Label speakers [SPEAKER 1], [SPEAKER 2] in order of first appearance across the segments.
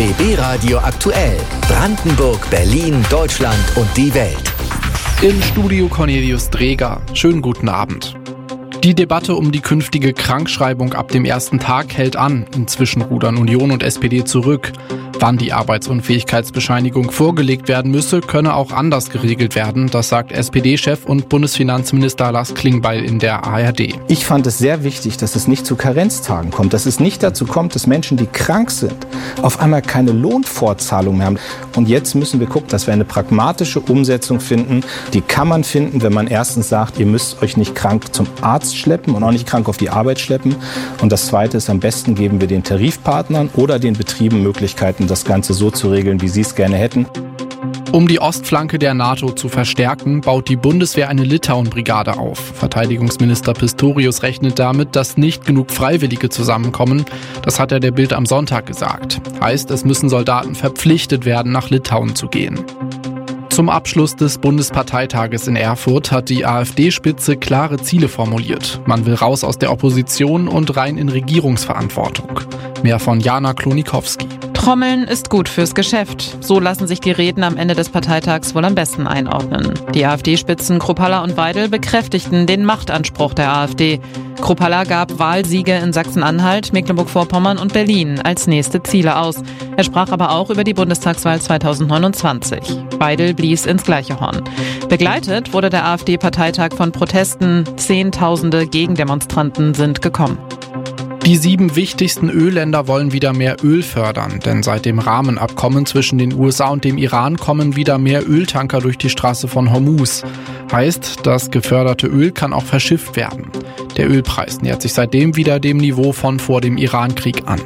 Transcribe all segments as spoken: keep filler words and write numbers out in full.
[SPEAKER 1] B B Radio aktuell. Brandenburg, Berlin, Deutschland und die Welt.
[SPEAKER 2] Im Studio Cornelius Dreger. Schönen guten Abend. Die Debatte um die künftige Krankschreibung ab dem ersten Tag hält an. Inzwischen rudern Union und S P D zurück. Wann die Arbeitsunfähigkeitsbescheinigung vorgelegt werden müsse, könne auch anders geregelt werden. Das sagt S P D-Chef und Bundesfinanzminister Lars Klingbeil in der A R D.
[SPEAKER 3] Ich fand es sehr wichtig, dass es nicht zu Karenztagen kommt, dass es nicht dazu kommt, dass Menschen, die krank sind, auf einmal keine Lohnfortzahlung mehr haben. Und jetzt müssen wir gucken, dass wir eine pragmatische Umsetzung finden. Die kann man finden, wenn man erstens sagt, ihr müsst euch nicht krank zum Arzt schleppen und auch nicht krank auf die Arbeit schleppen. Und das Zweite ist, am besten geben wir den Tarifpartnern oder den Betrieben Möglichkeiten, das Ganze so zu regeln, wie sie es gerne hätten.
[SPEAKER 2] Um die Ostflanke der NATO zu verstärken, baut die Bundeswehr eine Litauen-Brigade auf. Verteidigungsminister Pistorius rechnet damit, dass nicht genug Freiwillige zusammenkommen. Das hat er der Bild am Sonntag gesagt. Heißt, es müssen Soldaten verpflichtet werden, nach Litauen zu gehen. Zum Abschluss des Bundesparteitages in Erfurt hat die AfD-Spitze klare Ziele formuliert. Man will raus aus der Opposition und rein in Regierungsverantwortung. Mehr von Jana Klonikowski.
[SPEAKER 4] Trommeln ist gut fürs Geschäft. So lassen sich die Reden am Ende des Parteitags wohl am besten einordnen. Die AfD-Spitzen Kruppalla und Weidel bekräftigten den Machtanspruch der AfD. Kruppalla gab Wahlsiege in Sachsen-Anhalt, Mecklenburg-Vorpommern und Berlin als nächste Ziele aus. Er sprach aber auch über die Bundestagswahl zweitausendneunundzwanzig. Weidel blies ins gleiche Horn. Begleitet wurde der AfD-Parteitag von Protesten. Zehntausende Gegendemonstranten sind gekommen.
[SPEAKER 2] Die sieben wichtigsten Ölländer wollen wieder mehr Öl fördern, denn seit dem Rahmenabkommen zwischen den U S A und dem Iran kommen wieder mehr Öltanker durch die Straße von Hormuz. Heißt, das geförderte Öl kann auch verschifft werden. Der Ölpreis nähert sich seitdem wieder dem Niveau von vor dem Irankrieg an.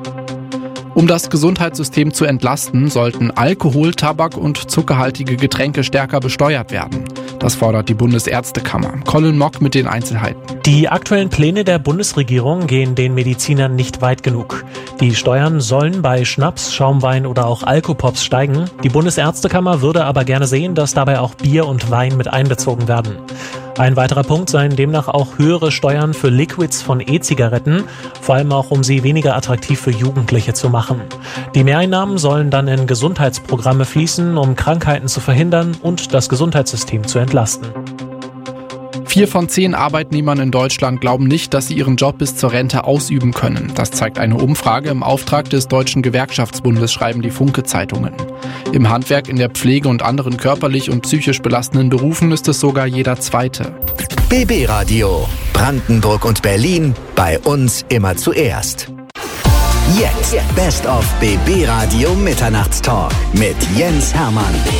[SPEAKER 2] Um das Gesundheitssystem zu entlasten, sollten Alkohol, Tabak und zuckerhaltige Getränke stärker besteuert werden. Das fordert die Bundesärztekammer. Colin Mock mit den Einzelheiten.
[SPEAKER 5] Die aktuellen Pläne der Bundesregierung gehen den Medizinern nicht weit genug. Die Steuern sollen bei Schnaps, Schaumwein oder auch Alkopops steigen. Die Bundesärztekammer würde aber gerne sehen, dass dabei auch Bier und Wein mit einbezogen werden. Ein weiterer Punkt seien demnach auch höhere Steuern für Liquids von E-Zigaretten, vor allem auch um sie weniger attraktiv für Jugendliche zu machen. Die Mehreinnahmen sollen dann in Gesundheitsprogramme fließen, um Krankheiten zu verhindern und das Gesundheitssystem zu entlasten.
[SPEAKER 2] Vier von zehn Arbeitnehmern in Deutschland glauben nicht, dass sie ihren Job bis zur Rente ausüben können. Das zeigt eine Umfrage im Auftrag des Deutschen Gewerkschaftsbundes, schreiben die Funke-Zeitungen. Im Handwerk, in der Pflege und anderen körperlich und psychisch belastenden Berufen ist es sogar jeder Zweite.
[SPEAKER 1] B B Radio. Brandenburg und Berlin. Bei uns immer zuerst. Jetzt Best of B B Radio Mitternachtstalk mit Jens Hermann.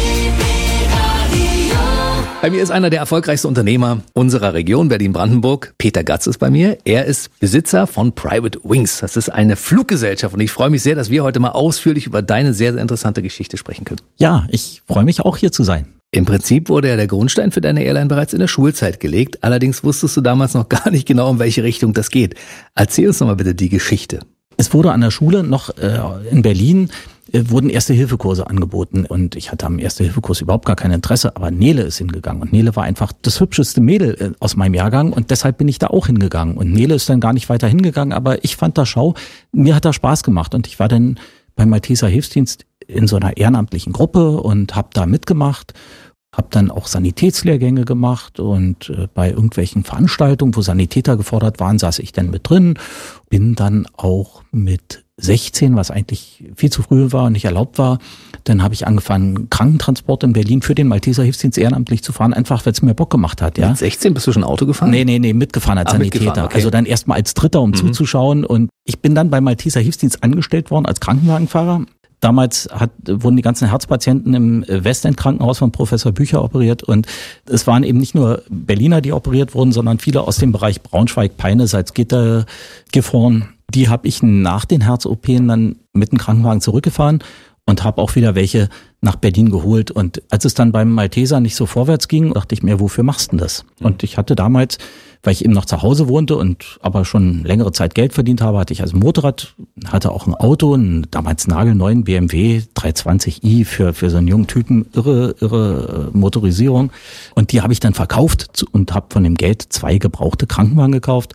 [SPEAKER 6] Bei mir ist einer der erfolgreichsten Unternehmer unserer Region Berlin-Brandenburg. Peter Gatz ist bei mir. Er ist Besitzer von Private Wings. Das ist eine Fluggesellschaft und ich freue mich sehr, dass wir heute mal ausführlich über deine sehr, sehr interessante Geschichte sprechen können.
[SPEAKER 7] Ja, ich freue mich auch hier zu sein.
[SPEAKER 6] Im Prinzip wurde ja der Grundstein für deine Airline bereits in der Schulzeit gelegt. Allerdings wusstest du damals noch gar nicht genau, in welche Richtung das geht. Erzähl uns doch mal bitte die Geschichte.
[SPEAKER 7] Es wurde an der Schule noch äh, in Berlin äh, wurden Erste-Hilfe-Kurse angeboten und ich hatte am Erste-Hilfe-Kurs überhaupt gar kein Interesse, aber Nele ist hingegangen und Nele war einfach das hübscheste Mädel äh, aus meinem Jahrgang und deshalb bin ich da auch hingegangen und Nele ist dann gar nicht weiter hingegangen, aber ich fand das Schau, mir hat das Spaß gemacht und ich war dann beim Malteser Hilfsdienst in so einer ehrenamtlichen Gruppe und habe da mitgemacht. Habe dann auch Sanitätslehrgänge gemacht und äh, bei irgendwelchen Veranstaltungen, wo Sanitäter gefordert waren, saß ich dann mit drin. Bin dann auch mit sechzehn, was eigentlich viel zu früh war und nicht erlaubt war, dann habe ich angefangen, Krankentransport in Berlin für den Malteser Hilfsdienst ehrenamtlich zu fahren, einfach weil es mir Bock gemacht hat. Ja.
[SPEAKER 6] Mit sechzehn bist du schon Auto gefahren?
[SPEAKER 7] Nee, nee, nee, mitgefahren als
[SPEAKER 6] Ach,
[SPEAKER 7] Sanitäter.
[SPEAKER 6] Mitgefahren, okay.
[SPEAKER 7] Also dann erstmal als Dritter, um mhm. zuzuschauen. Und ich bin dann beim Malteser Hilfsdienst angestellt worden als Krankenwagenfahrer. Damals hat, wurden die ganzen Herzpatienten im Westend-Krankenhaus von Professor Bücher operiert und es waren eben nicht nur Berliner, die operiert wurden, sondern viele aus dem Bereich Braunschweig, Peine, Salzgitter, Gifhorn. Die habe ich nach den Herz-O Ps dann mit dem Krankenwagen zurückgefahren und habe auch wieder welche nach Berlin geholt. Und als es dann beim Malteser nicht so vorwärts ging, dachte ich mir, wofür machst du denn das? Und ich hatte damals, weil ich eben noch zu Hause wohnte und aber schon längere Zeit Geld verdient habe, hatte ich also ein Motorrad, hatte auch ein Auto, einen damals nagelneuen B M W dreihundertzwanzig i für für so einen jungen Typen, irre irre Motorisierung. Und die habe ich dann verkauft und habe von dem Geld zwei gebrauchte Krankenwagen gekauft.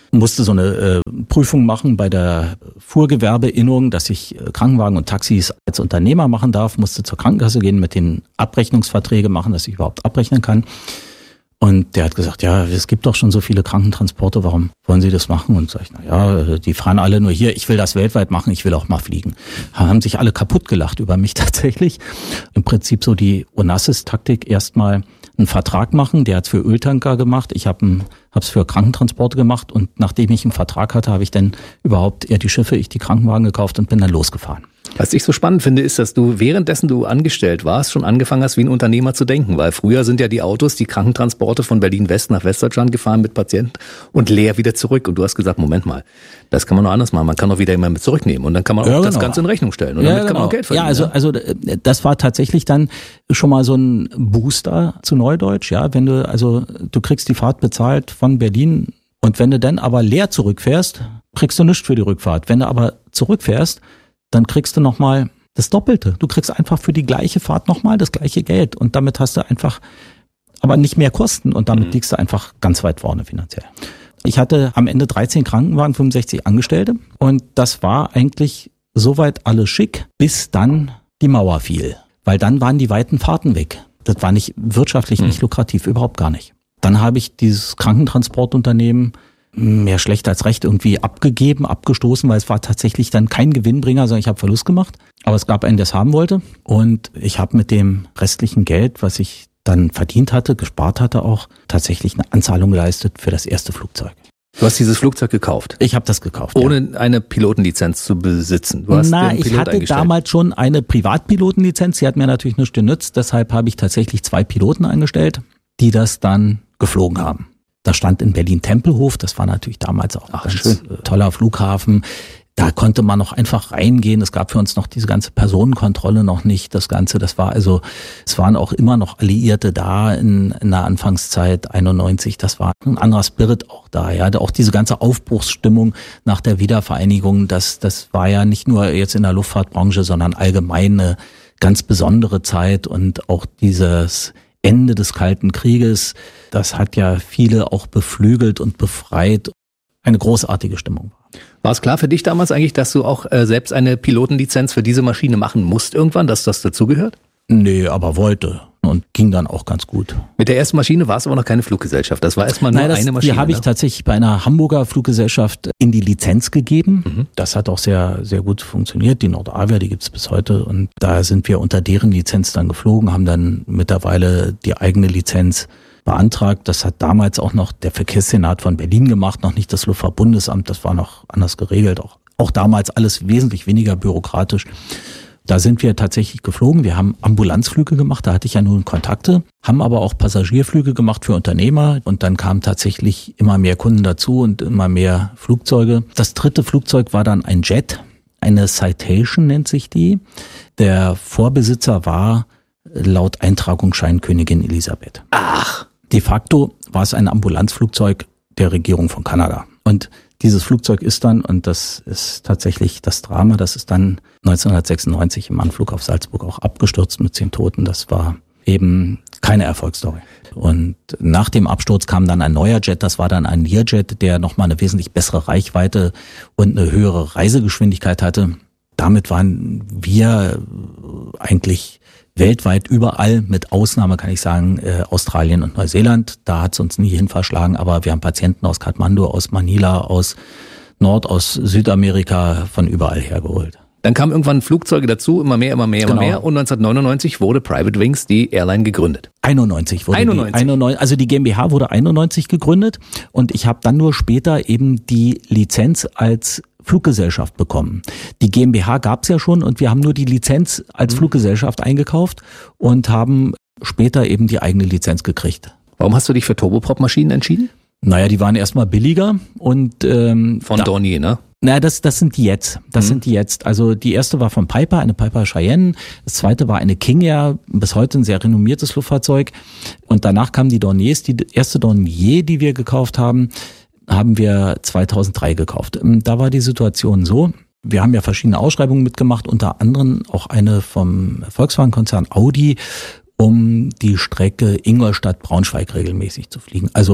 [SPEAKER 7] musste so eine äh, Prüfung machen bei der Fuhrgewerbeinnung, dass ich äh, Krankenwagen und Taxis als Unternehmer machen darf, musste zur Krankenkasse gehen, mit den Abrechnungsverträge machen, dass ich überhaupt abrechnen kann. Und der hat gesagt, ja, es gibt doch schon so viele Krankentransporte, warum wollen Sie das machen? Und sag ich, na ja, die fahren alle nur hier, ich will das weltweit machen, ich will auch mal fliegen. Haben sich alle kaputt gelacht über mich tatsächlich. Im Prinzip so die Onassis-Taktik, erstmal einen Vertrag machen, der hat's für Öltanker gemacht, ich habe es für Krankentransporte gemacht und nachdem ich einen Vertrag hatte, habe ich dann überhaupt eher die Schiffe, ich die Krankenwagen gekauft und bin dann losgefahren.
[SPEAKER 6] Was ich so spannend finde, ist, dass du währenddessen du angestellt warst, schon angefangen hast, wie ein Unternehmer zu denken. Weil früher sind ja die Autos, die Krankentransporte von Berlin-West nach Westdeutschland gefahren mit Patienten und leer wieder zurück. Und du hast gesagt, Moment mal, das kann man noch anders machen. Man kann auch wieder jemanden mit zurücknehmen und dann kann man auch ja, genau. das Ganze in Rechnung stellen. Und
[SPEAKER 7] ja,
[SPEAKER 6] damit
[SPEAKER 7] genau.
[SPEAKER 6] kann man auch Geld verdienen.
[SPEAKER 7] Ja, also, ja? also das war tatsächlich dann schon mal so ein Booster zu Neudeutsch. Ja, wenn du, also du kriegst die Fahrt bezahlt von Berlin und wenn du dann aber leer zurückfährst, kriegst du nichts für die Rückfahrt. Wenn du aber zurückfährst, dann kriegst du nochmal das Doppelte. Du kriegst einfach für die gleiche Fahrt nochmal das gleiche Geld und damit hast du einfach aber nicht mehr Kosten und damit mhm. liegst du einfach ganz weit vorne finanziell. Ich hatte am Ende dreizehn Krankenwagen, fünfundsechzig Angestellte und das war eigentlich soweit alles schick, bis dann die Mauer fiel. Weil dann waren die weiten Fahrten weg. Das war nicht wirtschaftlich mhm. nicht lukrativ, überhaupt gar nicht. Dann habe ich dieses Krankentransportunternehmen mehr schlecht als recht irgendwie abgegeben, abgestoßen, weil es war tatsächlich dann kein Gewinnbringer, sondern ich habe Verlust gemacht. Aber es gab einen, der es haben wollte. Und ich habe mit dem restlichen Geld, was ich dann verdient hatte, gespart hatte auch, tatsächlich eine Anzahlung geleistet für das erste Flugzeug.
[SPEAKER 6] Du hast dieses Flugzeug gekauft?
[SPEAKER 7] Ich habe das gekauft,
[SPEAKER 6] ohne
[SPEAKER 7] ja.
[SPEAKER 6] eine Pilotenlizenz zu besitzen? Du hast
[SPEAKER 7] Na,
[SPEAKER 6] den Pilot
[SPEAKER 7] ich hatte
[SPEAKER 6] eingestellt.
[SPEAKER 7] damals schon eine Privatpilotenlizenz, die hat mir natürlich nichts genützt. Deshalb habe ich tatsächlich zwei Piloten eingestellt, die das dann geflogen haben. Da stand in Berlin Tempelhof, das war natürlich damals auch ein ganz schön. toller Flughafen. Da konnte man noch einfach reingehen. Es gab für uns noch diese ganze Personenkontrolle noch nicht. Das Ganze, das war also, es waren auch immer noch Alliierte da in, in der Anfangszeit einundneunzig. Das war ein anderer Spirit auch da. Ja, auch diese ganze Aufbruchsstimmung nach der Wiedervereinigung. Das, das war ja nicht nur jetzt in der Luftfahrtbranche, sondern allgemein eine ganz besondere Zeit und auch dieses Ende des Kalten Krieges, das hat ja viele auch beflügelt und befreit. Eine großartige Stimmung.
[SPEAKER 6] War es klar für dich damals eigentlich, dass du auch äh, selbst eine Pilotenlizenz für diese Maschine machen musst irgendwann, dass das dazugehört?
[SPEAKER 7] Nee, aber wollte und ging dann auch ganz gut.
[SPEAKER 6] Mit der ersten Maschine war es aber noch keine Fluggesellschaft, das war erstmal nur
[SPEAKER 7] Nein, das,
[SPEAKER 6] eine Maschine.
[SPEAKER 7] Die habe
[SPEAKER 6] ne?
[SPEAKER 7] ich tatsächlich bei einer Hamburger Fluggesellschaft in die Lizenz gegeben. Mhm. Das hat auch sehr sehr gut funktioniert. Die Nordavia, die gibt's bis heute und da sind wir unter deren Lizenz dann geflogen, haben dann mittlerweile die eigene Lizenz beantragt. Das hat damals auch noch der Verkehrssenat von Berlin gemacht, noch nicht das Luftfahrtbundesamt, das war noch anders geregelt. Auch, auch damals alles wesentlich weniger bürokratisch. Da sind wir tatsächlich geflogen. Wir haben Ambulanzflüge gemacht, da hatte ich ja nun Kontakte, haben aber auch Passagierflüge gemacht für Unternehmer und dann kamen tatsächlich immer mehr Kunden dazu und immer mehr Flugzeuge. Das dritte Flugzeug war dann ein Jet, eine Citation nennt sich die. Der Vorbesitzer war laut Eintragungsschein Königin Elisabeth.
[SPEAKER 6] Ach!
[SPEAKER 7] De facto war es ein Ambulanzflugzeug der Regierung von Kanada. Und dieses Flugzeug ist dann, und das ist tatsächlich das Drama, das ist dann neunzehnhundertsechsundneunzig im Anflug auf Salzburg auch abgestürzt mit zehn Toten. Das war eben keine Erfolgsstory. Und nach dem Absturz kam dann ein neuer Jet, das war dann ein Learjet, der nochmal eine wesentlich bessere Reichweite und eine höhere Reisegeschwindigkeit hatte. Damit waren wir eigentlich weltweit überall, mit Ausnahme kann ich sagen, äh, Australien und Neuseeland. Da hat es uns nie hin verschlagen, aber wir haben Patienten aus Kathmandu, aus Manila, aus Nord-, aus Südamerika, von überall hergeholt.
[SPEAKER 6] Dann kamen irgendwann Flugzeuge dazu, immer mehr, immer mehr, immer
[SPEAKER 7] Genau.
[SPEAKER 6] mehr. Und neunzehnhundertneunundneunzig wurde Private Wings, die Airline, gegründet.
[SPEAKER 7] einundneunzig wurde
[SPEAKER 6] einundneunzig.
[SPEAKER 7] die einundneunzig, also die GmbH wurde einundneunzig gegründet und ich habe dann nur später eben die Lizenz als Fluggesellschaft bekommen. Die GmbH gab es ja schon und wir haben nur die Lizenz als Fluggesellschaft eingekauft und haben später eben die eigene Lizenz gekriegt.
[SPEAKER 6] Warum hast du dich für Turboprop-Maschinen entschieden?
[SPEAKER 7] Naja, die waren erstmal billiger und ähm,
[SPEAKER 6] Von
[SPEAKER 7] da,
[SPEAKER 6] Dornier, ne?
[SPEAKER 7] Naja, das, das sind die jetzt. Das mhm. sind die jetzt. Also die erste war von Piper, eine Piper Cheyenne. Das zweite war eine King Air, bis heute ein sehr renommiertes Luftfahrzeug. Und danach kamen die Dorniers. Die erste Dornier, die wir gekauft haben, haben wir zweitausenddrei gekauft. Da war die Situation so, wir haben ja verschiedene Ausschreibungen mitgemacht, unter anderem auch eine vom Volkswagen-Konzern Audi, um die Strecke Ingolstadt-Braunschweig regelmäßig zu fliegen. Also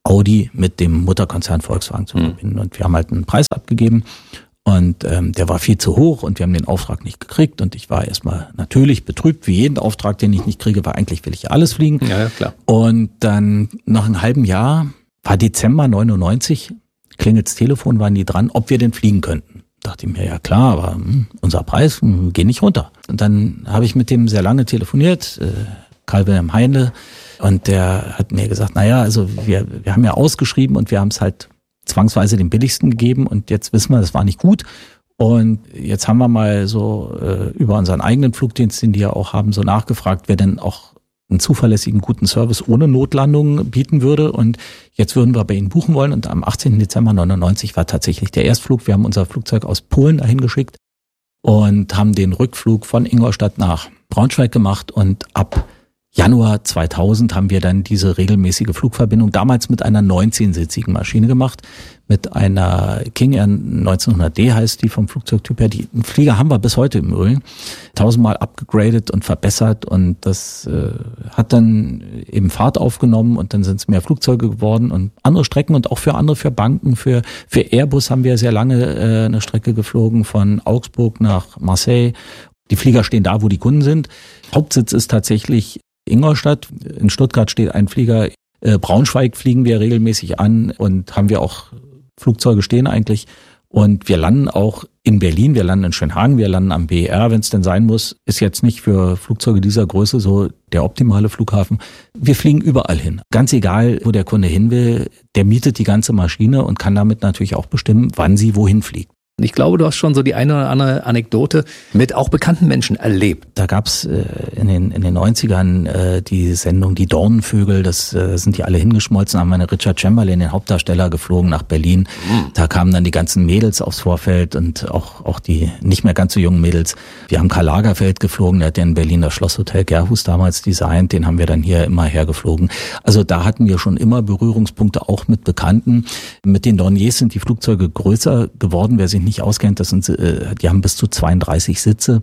[SPEAKER 7] Audi mit dem Mutterkonzern Volkswagen zu verbinden. Mhm. Und wir haben halt einen Preis abgegeben und ähm, der war viel zu hoch und wir haben den Auftrag nicht gekriegt. Und ich war erstmal natürlich betrübt, wie jeden Auftrag, den ich nicht kriege, weil eigentlich will ich ja alles fliegen.
[SPEAKER 6] Ja, ja, klar.
[SPEAKER 7] Und dann nach einem halben Jahr, war Dezember neunundneunzig, klingelt's Telefon, waren die dran, ob wir denn fliegen könnten. Dachte ich mir, ja klar, aber hm, unser Preis hm, geht nicht runter. Und dann habe ich mit dem sehr lange telefoniert, äh, Karl-Wilhelm Heinle, und der hat mir gesagt, naja, also wir, wir haben ja ausgeschrieben und wir haben es halt zwangsweise den billigsten gegeben und jetzt wissen wir, das war nicht gut. Und jetzt haben wir mal so äh, über unseren eigenen Flugdienst, den die ja auch haben, so nachgefragt, wer denn auch einen zuverlässigen, guten Service ohne Notlandung bieten würde. Und jetzt würden wir bei Ihnen buchen wollen. Und am achtzehnten Dezember neunundneunzig war tatsächlich der Erstflug. Wir haben unser Flugzeug aus Polen dahin geschickt und haben den Rückflug von Ingolstadt nach Braunschweig gemacht. Und ab Januar zweitausend haben wir dann diese regelmäßige Flugverbindung damals mit einer neunzehn-sitzigen Maschine gemacht, mit einer King Air neunzehnhundert D heißt die vom Flugzeugtyp her. Die Flieger haben wir bis heute im Übrigen tausendmal abgegradet und verbessert und das äh, hat dann eben Fahrt aufgenommen und dann sind es mehr Flugzeuge geworden und andere Strecken und auch für andere, für Banken, für für Airbus haben wir sehr lange äh, eine Strecke geflogen von Augsburg nach Marseille. Die Flieger stehen da, wo die Kunden sind. Hauptsitz ist tatsächlich Ingolstadt. In Stuttgart steht ein Flieger. Äh, Braunschweig fliegen wir regelmäßig an und haben wir auch Flugzeuge stehen eigentlich. Und wir landen auch in Berlin, wir landen in Schönhagen, wir landen am B E R, wenn es denn sein muss. Ist jetzt nicht für Flugzeuge dieser Größe so der optimale Flughafen. Wir fliegen überall hin. Ganz egal, wo der Kunde hin will, der mietet die ganze Maschine und kann damit natürlich auch bestimmen, wann sie wohin fliegt.
[SPEAKER 6] Ich glaube, du hast schon so die eine oder andere Anekdote mit auch bekannten Menschen erlebt.
[SPEAKER 7] Da gab's äh, in den in den neunzigern äh, die Sendung Die Dornenvögel, das äh, sind die alle hingeschmolzen, haben eine Richard Chamberlain, den Hauptdarsteller, geflogen nach Berlin. Mhm. Da kamen dann die ganzen Mädels aufs Vorfeld und auch auch die nicht mehr ganz so jungen Mädels. Wir haben Karl Lagerfeld geflogen, der hat ja in Berlin das Schlosshotel Gerhus damals designt, den haben wir dann hier immer hergeflogen. Also da hatten wir schon immer Berührungspunkte auch mit Bekannten. Mit den Dorniers sind die Flugzeuge größer geworden, wer sich nicht auskennt, das sind, die haben bis zu zweiunddreißig Sitze.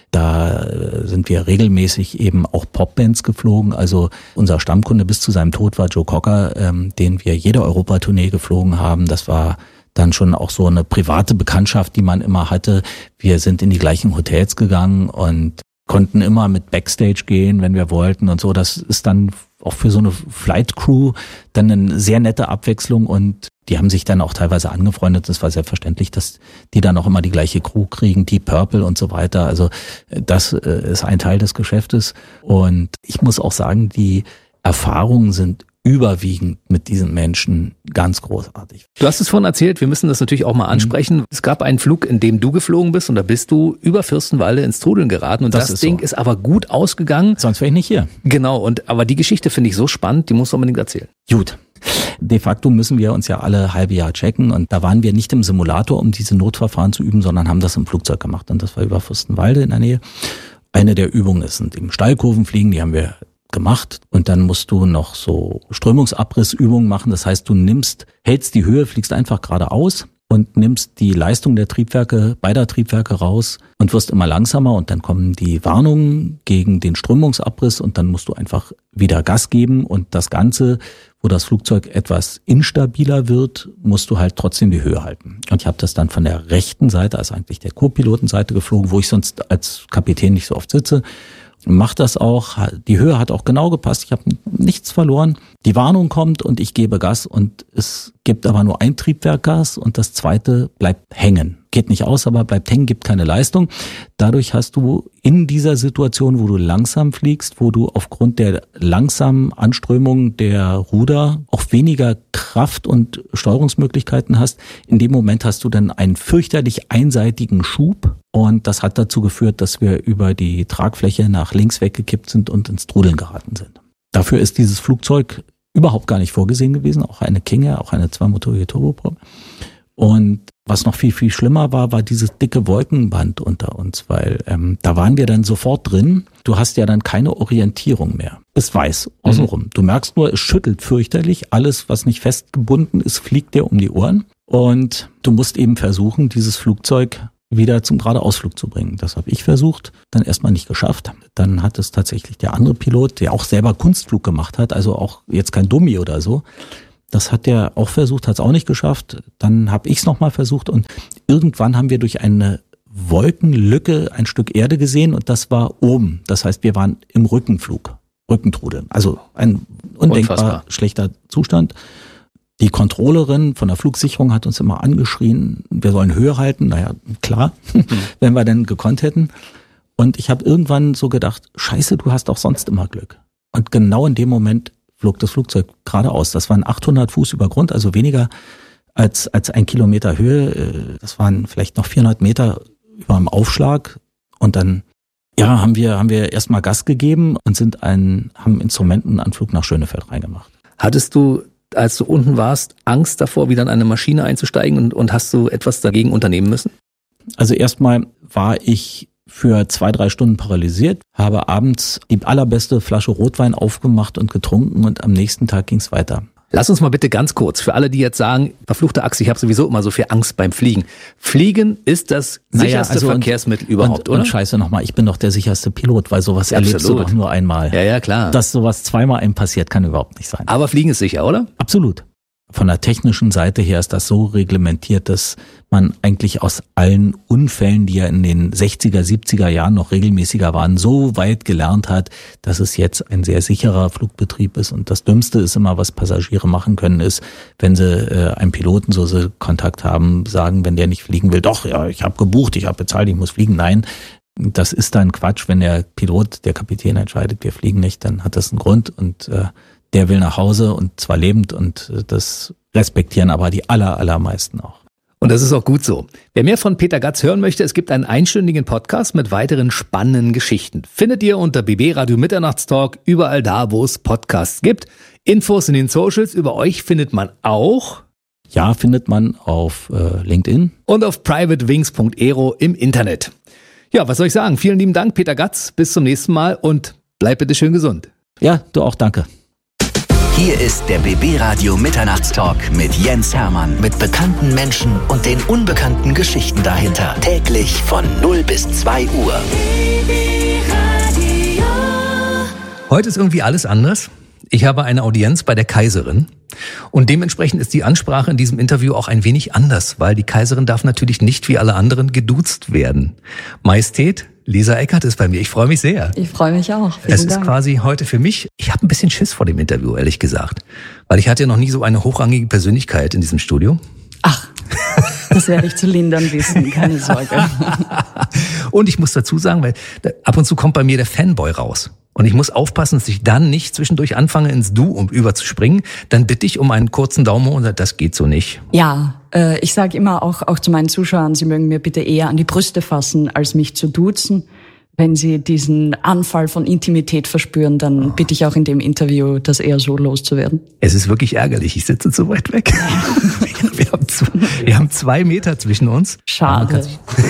[SPEAKER 7] Da sind wir regelmäßig eben auch Popbands geflogen. Also unser Stammkunde bis zu seinem Tod war Joe Cocker, ähm, den wir jede Europatournee geflogen haben. Das war dann schon auch so eine private Bekanntschaft, die man immer hatte. Wir sind in die gleichen Hotels gegangen und konnten immer mit Backstage gehen, wenn wir wollten und so. Das ist dann auch für so eine Flight Crew dann eine sehr nette Abwechslung und die haben sich dann auch teilweise angefreundet. Das war selbstverständlich, dass die dann auch immer die gleiche Crew kriegen, Deep Purple und so weiter. Also das ist ein Teil des Geschäftes und ich muss auch sagen, die Erfahrungen sind überwiegend mit diesen Menschen ganz großartig.
[SPEAKER 6] Du hast es vorhin erzählt, wir müssen das natürlich auch mal ansprechen. Mhm. Es gab einen Flug, in dem du geflogen bist und da bist du über Fürstenwalde ins Trudeln geraten und das, das ist Ding so. Ist aber gut ausgegangen.
[SPEAKER 7] Sonst wäre ich nicht hier.
[SPEAKER 6] Genau, und aber die Geschichte finde ich so spannend, die musst du unbedingt erzählen.
[SPEAKER 7] Gut. De facto müssen wir uns ja alle halbe Jahr checken und da waren wir nicht im Simulator, um diese Notverfahren zu üben, sondern haben das im Flugzeug gemacht und das war über Fürstenwalde in der Nähe. Eine der Übungen ist eben Steilkurven fliegen, die haben wir gemacht und dann musst du noch so Strömungsabrissübungen machen. Das heißt, du nimmst, hältst die Höhe, fliegst einfach geradeaus und nimmst die Leistung der Triebwerke, beider Triebwerke raus und wirst immer langsamer und dann kommen die Warnungen gegen den Strömungsabriss und dann musst du einfach wieder Gas geben und das Ganze, wo das Flugzeug etwas instabiler wird, musst du halt trotzdem die Höhe halten. Und ich habe das dann von der rechten Seite, also eigentlich der Co-Pilotenseite geflogen, wo ich sonst als Kapitän nicht so oft sitze. Mach das auch, die Höhe hat auch genau gepasst, ich habe nichts verloren. Die Warnung kommt und ich gebe Gas und es gibt aber nur ein Triebwerk Gas und das zweite bleibt hängen. Geht nicht aus, aber bleibt hängen, gibt keine Leistung. Dadurch hast du in dieser Situation, wo du langsam fliegst, wo du aufgrund der langsamen Anströmung der Ruder auch weniger Kraft und Steuerungsmöglichkeiten hast, in dem Moment hast du dann einen fürchterlich einseitigen Schub und das hat dazu geführt, dass wir über die Tragfläche nach links weggekippt sind und ins Trudeln geraten sind. Dafür ist dieses Flugzeug überhaupt gar nicht vorgesehen gewesen, auch eine King Air, auch eine zweimotorige Turboprop. Und was noch viel, viel schlimmer war, war dieses dicke Wolkenband unter uns, weil ähm, da waren wir dann sofort drin. Du hast ja dann keine Orientierung mehr. Es weiß außenrum. Mhm. Du merkst nur, es schüttelt fürchterlich. Alles, was nicht festgebunden ist, fliegt dir um die Ohren. Und du musst eben versuchen, dieses Flugzeug wieder zum Geradeausflug zu bringen. Das habe ich versucht, dann erstmal nicht geschafft. Dann hat es tatsächlich der andere Pilot, der auch selber Kunstflug gemacht hat, also auch jetzt kein Dummi oder so, Das hat der auch versucht, hat es auch nicht geschafft. Dann habe ich es nochmal versucht und irgendwann haben wir durch eine Wolkenlücke ein Stück Erde gesehen und das war oben. Das heißt, wir waren im Rückenflug, Rückentrudel. Also ein undenkbar Unfassbar. schlechter Zustand. Die Controllerin von der Flugsicherung hat uns immer angeschrien, wir sollen Höhe halten. Naja, klar, mhm. wenn wir denn gekonnt hätten. Und ich habe irgendwann so gedacht, scheiße, du hast doch sonst immer Glück. Und genau in dem Moment flog das Flugzeug geradeaus. Das waren achthundert Fuß über Grund, also weniger als als ein Kilometer Höhe. Das waren vielleicht noch vierhundert Meter über dem Aufschlag. Und dann ja, haben wir haben wir erstmal Gas gegeben und sind einen haben Instrumentenanflug nach Schönefeld reingemacht.
[SPEAKER 6] Hattest du, als du unten warst, Angst davor, wieder in eine Maschine einzusteigen und, und hast du etwas dagegen unternehmen müssen?
[SPEAKER 7] Also erstmal war ich für zwei, drei Stunden paralysiert, habe abends die allerbeste Flasche Rotwein aufgemacht und getrunken und am nächsten Tag ging's weiter.
[SPEAKER 6] Lass uns mal bitte ganz kurz, für alle, die jetzt sagen, verfluchte Axt, ich habe sowieso immer so viel Angst beim Fliegen. Fliegen ist das sicherste naja, also Verkehrsmittel und, überhaupt,
[SPEAKER 7] und,
[SPEAKER 6] oder?
[SPEAKER 7] Und scheiße nochmal, ich bin doch der sicherste Pilot, weil sowas ja, erlebst absolut. Du doch nur einmal.
[SPEAKER 6] Ja, ja, klar.
[SPEAKER 7] Dass sowas zweimal einem passiert, kann überhaupt nicht sein.
[SPEAKER 6] Aber Fliegen ist sicher, oder?
[SPEAKER 7] Absolut. Von der technischen Seite her ist das so reglementiert, dass man eigentlich aus allen Unfällen, die ja in den sechziger, siebziger Jahren noch regelmäßiger waren, so weit gelernt hat, dass es jetzt ein sehr sicherer Flugbetrieb ist. Und das Dümmste ist immer, was Passagiere machen können, ist, wenn sie äh, einen Piloten, so sie Kontakt haben, sagen, wenn der nicht fliegen will, doch, ja, ich habe gebucht, ich habe bezahlt, ich muss fliegen. Nein, das ist dann Quatsch. Wenn der Pilot, der Kapitän entscheidet, wir fliegen nicht, dann hat das einen Grund und äh, der will nach Hause und zwar lebend und das respektieren aber die aller, allermeisten auch.
[SPEAKER 6] Und das ist auch gut so. Wer mehr von Peter Gatz hören möchte, es gibt einen einstündigen Podcast mit weiteren spannenden Geschichten. Findet ihr unter B B Radio Mitternachtstalk überall da, wo es Podcasts gibt. Infos in den Socials über euch findet man auch.
[SPEAKER 7] Ja, findet man auf äh, LinkedIn.
[SPEAKER 6] Und auf private wings punkt aero im Internet. Ja, was soll ich sagen? Vielen lieben Dank, Peter Gatz. Bis zum nächsten Mal und bleib bitte schön gesund.
[SPEAKER 7] Ja, du auch, danke.
[SPEAKER 1] Hier ist der B B Radio Mitternachtstalk mit Jens Hermann. Mit bekannten Menschen und den unbekannten Geschichten dahinter. Täglich von null bis zwei Uhr.
[SPEAKER 6] Heute ist irgendwie alles anders. Ich habe eine Audienz bei der Kaiserin. Und dementsprechend ist die Ansprache in diesem Interview auch ein wenig anders, weil die Kaiserin darf natürlich nicht wie alle anderen geduzt werden. Majestät, Lisa Eckert ist bei mir. Ich freue mich sehr.
[SPEAKER 8] Ich freue mich auch. Vielen
[SPEAKER 6] es ist
[SPEAKER 8] Dank.
[SPEAKER 6] Quasi heute für mich, ich habe ein bisschen Schiss vor dem Interview, ehrlich gesagt. Weil ich hatte ja noch nie so eine hochrangige Persönlichkeit in diesem Studio.
[SPEAKER 8] Ach, das werde ich zu lindern wissen, keine Sorge.
[SPEAKER 6] Und ich muss dazu sagen, weil ab und zu kommt bei mir der Fanboy raus. Und ich muss aufpassen, dass ich dann nicht zwischendurch anfange, ins Du um überzuspringen. Dann bitte ich um einen kurzen Daumen hoch und sage, das geht so nicht.
[SPEAKER 8] Ja, äh, ich sage immer auch, auch zu meinen Zuschauern, sie mögen mir bitte eher an die Brüste fassen, als mich zu duzen. Wenn sie diesen Anfall von Intimität verspüren, dann oh. bitte ich auch in dem Interview, das eher so loszuwerden.
[SPEAKER 6] Es ist wirklich ärgerlich, ich sitze zu weit weg. wir, haben zwei, wir haben zwei Meter zwischen uns.
[SPEAKER 8] Schade.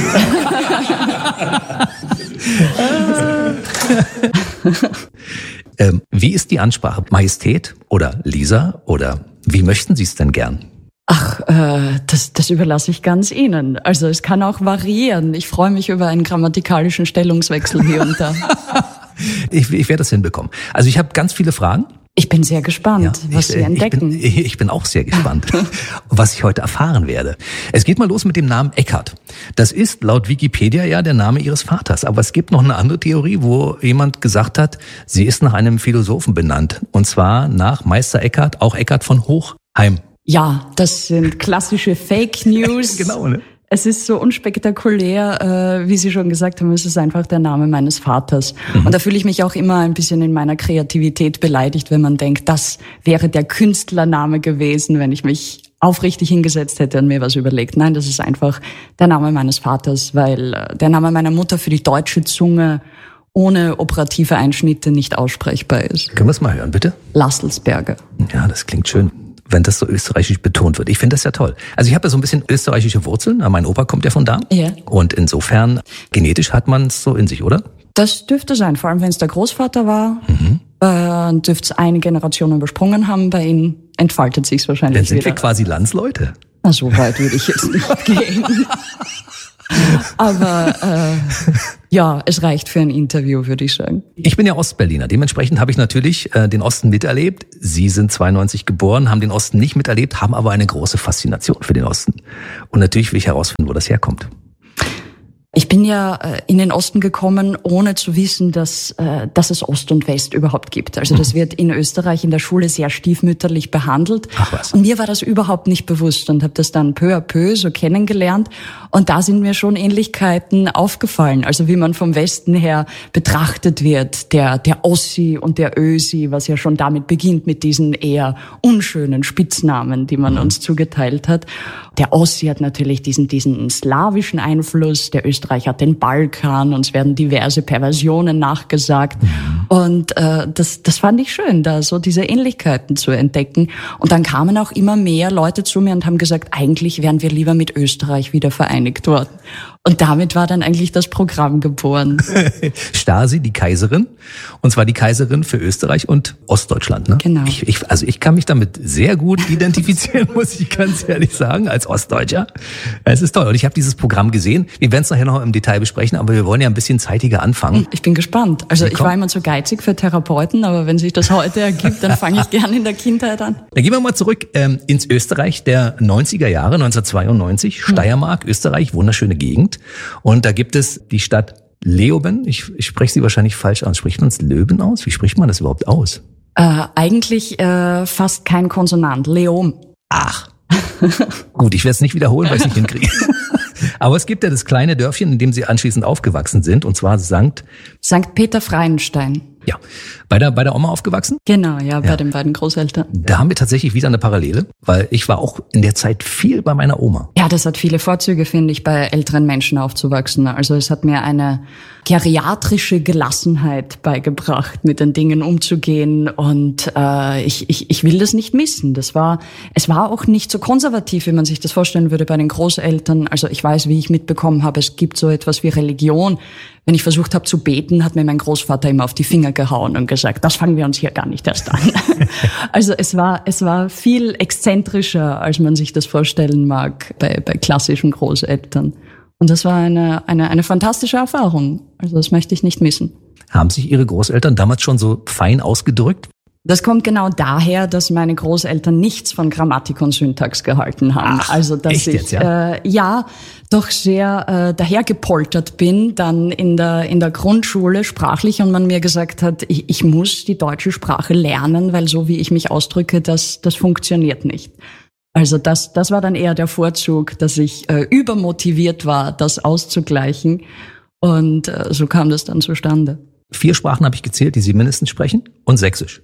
[SPEAKER 6] ähm, wie ist die Ansprache? Majestät oder Lisa oder wie möchten Sie es denn gern?
[SPEAKER 8] Ach, äh, das, das überlasse ich ganz Ihnen. Also es kann auch variieren. Ich freue mich über einen grammatikalischen Stellungswechsel hier und da.
[SPEAKER 6] ich, ich werde das hinbekommen. Also ich habe ganz viele Fragen.
[SPEAKER 8] Ich bin sehr gespannt, ja, was
[SPEAKER 6] ich,
[SPEAKER 8] Sie entdecken.
[SPEAKER 6] Ich bin, ich bin auch sehr gespannt, was ich heute erfahren werde. Es geht mal los mit dem Namen Eckert. Das ist laut Wikipedia ja der Name Ihres Vaters. Aber es gibt noch eine andere Theorie, wo jemand gesagt hat, sie ist nach einem Philosophen benannt. Und zwar nach Meister Eckhart, auch Eckhart von Hochheim.
[SPEAKER 8] Ja, das sind klassische Fake News.
[SPEAKER 6] Genau, ne?
[SPEAKER 8] Es ist so unspektakulär, äh, wie Sie schon gesagt haben, es ist einfach der Name meines Vaters. Mhm. Und da fühle ich mich auch immer ein bisschen in meiner Kreativität beleidigt, wenn man denkt, das wäre der Künstlername gewesen, wenn ich mich aufrichtig hingesetzt hätte und mir was überlegt. Nein, das ist einfach der Name meines Vaters, weil äh, der Name meiner Mutter für die deutsche Zunge ohne operative Einschnitte nicht aussprechbar ist.
[SPEAKER 6] Können wir es mal hören, bitte?
[SPEAKER 8] Lasselsberger.
[SPEAKER 6] Ja, das klingt schön, wenn das so österreichisch betont wird. Ich finde das ja toll. Also ich habe ja so ein bisschen österreichische Wurzeln. Mein Opa kommt ja von da.
[SPEAKER 8] Ja.
[SPEAKER 6] Und insofern, genetisch hat man es so in sich, oder?
[SPEAKER 8] Das dürfte sein, vor allem wenn es der Großvater war. Mhm. Äh, dürfte es eine Generation übersprungen haben. Bei Ihnen entfaltet sich es wahrscheinlich
[SPEAKER 6] Dann sind
[SPEAKER 8] wieder.
[SPEAKER 6] wir quasi Landsleute.
[SPEAKER 8] Na, so weit würde ich jetzt nicht gehen. Aber äh, Ja, es reicht für ein Interview, würde ich sagen.
[SPEAKER 6] Ich bin ja Ostberliner, dementsprechend habe ich natürlich äh, den Osten miterlebt. Sie sind zweiundneunzig geboren, haben den Osten nicht miterlebt, haben aber eine große Faszination für den Osten. Und natürlich will ich herausfinden, wo das herkommt.
[SPEAKER 8] Ich bin ja in den Osten gekommen, ohne zu wissen, dass, dass es Ost und West überhaupt gibt. Also das wird in Österreich in der Schule sehr stiefmütterlich behandelt.
[SPEAKER 6] Ach was.
[SPEAKER 8] Und mir war das überhaupt nicht bewusst und habe das dann peu à peu so kennengelernt. Und da sind mir schon Ähnlichkeiten aufgefallen. Also wie man vom Westen her betrachtet wird, der, der Ossi und der Ösi, was ja schon damit beginnt mit diesen eher unschönen Spitznamen, die man uns zugeteilt hat. Der Ossi hat natürlich diesen, diesen slawischen Einfluss, der Österreich hat den Balkan, uns werden diverse Perversionen nachgesagt. Und äh, das, das fand ich schön, da so diese Ähnlichkeiten zu entdecken. Und dann kamen auch immer mehr Leute zu mir und haben gesagt, eigentlich wären wir lieber mit Österreich wieder vereinigt worden. Und damit war dann eigentlich das Programm geboren.
[SPEAKER 6] Stasi, die Kaiserin, und zwar die Kaiserin für Österreich und Ostdeutschland. Ne?
[SPEAKER 8] Genau.
[SPEAKER 6] Ich, ich, also ich kann mich damit sehr gut identifizieren, muss ich ganz ehrlich sagen, als Ostdeutscher. Es ist toll. Und ich habe dieses Programm gesehen. Wir werden es nachher noch im Detail besprechen, aber wir wollen ja ein bisschen zeitiger anfangen.
[SPEAKER 8] Ich bin gespannt. Also ich war immer zu geizig für Therapeuten, aber wenn sich das heute ergibt, dann fange ich gerne in der Kindheit an.
[SPEAKER 6] Dann gehen wir mal zurück ähm, ins Österreich der neunziger Jahre, neunzehnhundertzweiundneunzig, Steiermark, Österreich, wunderschöne Gegend. Und da gibt es die Stadt Leoben. Ich, ich spreche sie wahrscheinlich falsch aus. Spricht man es Löben aus? Wie spricht man das überhaupt aus?
[SPEAKER 8] Äh, eigentlich äh, fast kein Konsonant. Leom.
[SPEAKER 6] Ach. Gut, ich werde es nicht wiederholen, weil ich es nicht hinkriege. Aber es gibt ja das kleine Dörfchen, in dem Sie anschließend aufgewachsen sind, und zwar Sankt...
[SPEAKER 8] Sankt Peter-Freienstein.
[SPEAKER 6] Ja, bei der, bei der Oma aufgewachsen?
[SPEAKER 8] Genau, ja, bei
[SPEAKER 6] ja.
[SPEAKER 8] den beiden Großeltern.
[SPEAKER 6] Da haben wir tatsächlich wieder eine Parallele, weil ich war auch in der Zeit viel bei meiner Oma.
[SPEAKER 8] Ja, das hat viele Vorzüge, finde ich, bei älteren Menschen aufzuwachsen. Also es hat mir eine geriatrische Gelassenheit beigebracht, mit den Dingen umzugehen, und äh, ich, ich, ich will das nicht missen. Das war, es war auch nicht so konservativ, wie man sich das vorstellen würde bei den Großeltern. Also ich weiß, wie ich mitbekommen habe, es gibt so etwas wie Religion. Wenn ich versucht habe zu beten, hat mir mein Großvater immer auf die Finger gehauen und gesagt, das fangen wir uns hier gar nicht erst an. Also es war, es war viel exzentrischer, als man sich das vorstellen mag bei, bei klassischen Großeltern. Und das war eine, eine, eine fantastische Erfahrung. Also das möchte ich nicht missen.
[SPEAKER 6] Haben sich Ihre Großeltern damals schon so fein ausgedrückt?
[SPEAKER 8] Das kommt genau daher, dass meine Großeltern nichts von Grammatik und Syntax gehalten haben.
[SPEAKER 6] Ach,
[SPEAKER 8] also dass
[SPEAKER 6] echt
[SPEAKER 8] ich
[SPEAKER 6] jetzt, ja?
[SPEAKER 8] Äh, ja doch sehr äh, dahergepoltert bin, dann in der in der Grundschule sprachlich, und man mir gesagt hat, ich, ich muss die deutsche Sprache lernen, weil so wie ich mich ausdrücke, das das funktioniert nicht. Also das das war dann eher der Vorzug, dass ich äh, übermotiviert war, das auszugleichen, und äh, so kam das dann zustande.
[SPEAKER 6] Vier Sprachen habe ich gezählt, die Sie mindestens sprechen, und Sächsisch.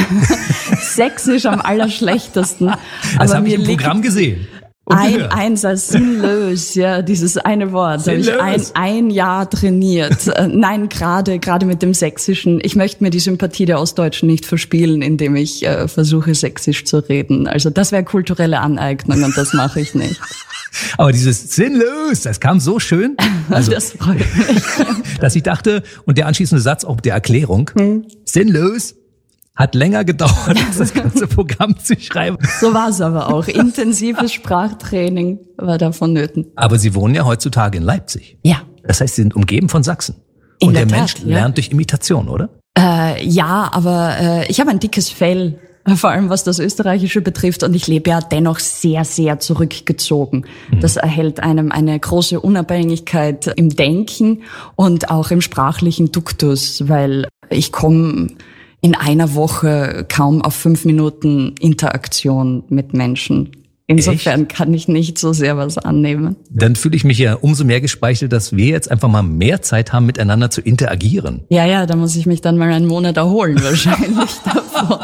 [SPEAKER 8] Sächsisch am allerschlechtesten.
[SPEAKER 6] Das habe ich im Programm gesehen.
[SPEAKER 8] Ein, eins als sinnlos, ja, dieses eine Wort. Da habe ich ein, ein Jahr trainiert. Nein, gerade, gerade mit dem Sächsischen. Ich möchte mir die Sympathie der Ostdeutschen nicht verspielen, indem ich äh, versuche, Sächsisch zu reden. Also das wäre kulturelle Aneignung, und das mache ich nicht.
[SPEAKER 6] Aber dieses sinnlos, das kam so schön. Also,
[SPEAKER 8] das freut mich.
[SPEAKER 6] Dass ich dachte, und der anschließende Satz auch der Erklärung, hm. sinnlos, hat länger gedauert, als das ganze Programm zu schreiben.
[SPEAKER 8] So war es aber auch. Intensives Sprachtraining war da vonnöten.
[SPEAKER 6] Aber Sie wohnen ja heutzutage in Leipzig.
[SPEAKER 8] Ja.
[SPEAKER 6] Das heißt, Sie sind umgeben von Sachsen.
[SPEAKER 8] In
[SPEAKER 6] Und
[SPEAKER 8] der
[SPEAKER 6] der
[SPEAKER 8] Tat,
[SPEAKER 6] Mensch
[SPEAKER 8] ja.
[SPEAKER 6] lernt durch Imitation, oder?
[SPEAKER 8] Äh, ja, aber äh, ich habe ein dickes Fell, vor allem was das Österreichische betrifft, und ich lebe ja dennoch sehr, sehr zurückgezogen. Mhm. Das erhält einem eine große Unabhängigkeit im Denken und auch im sprachlichen Duktus, weil ich komme in einer Woche kaum auf fünf Minuten Interaktion mit Menschen. Insofern Echt? Kann ich nicht so sehr was annehmen.
[SPEAKER 6] Dann fühle ich mich ja umso mehr gespeichelt, dass wir jetzt einfach mal mehr Zeit haben, miteinander zu interagieren.
[SPEAKER 8] Ja, ja, da muss ich mich dann mal einen Monat erholen wahrscheinlich davon.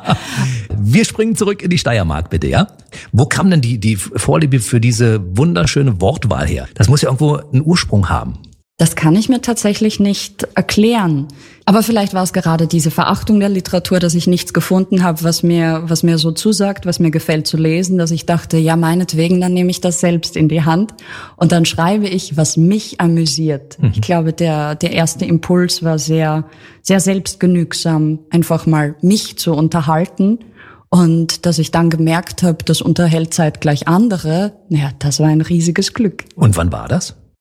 [SPEAKER 6] Wir springen zurück in die Steiermark, bitte, ja? Wo kam denn die, die Vorliebe für diese wunderschöne Wortwahl her? Das muss ja irgendwo einen Ursprung haben.
[SPEAKER 8] Das kann ich mir tatsächlich nicht erklären. Aber vielleicht war es gerade diese Verachtung der Literatur, dass ich nichts gefunden habe, was mir, was mir so zusagt, was mir gefällt zu lesen, dass ich dachte, ja, meinetwegen, dann nehme ich das selbst in die Hand und dann schreibe ich, was mich amüsiert. Mhm. Ich glaube, der, der erste Impuls war sehr, sehr selbstgenügsam, einfach mal mich zu unterhalten. Und dass ich dann gemerkt habe, das unterhält zeitgleich andere, ja, das war ein riesiges Glück.
[SPEAKER 6] Und wann war das?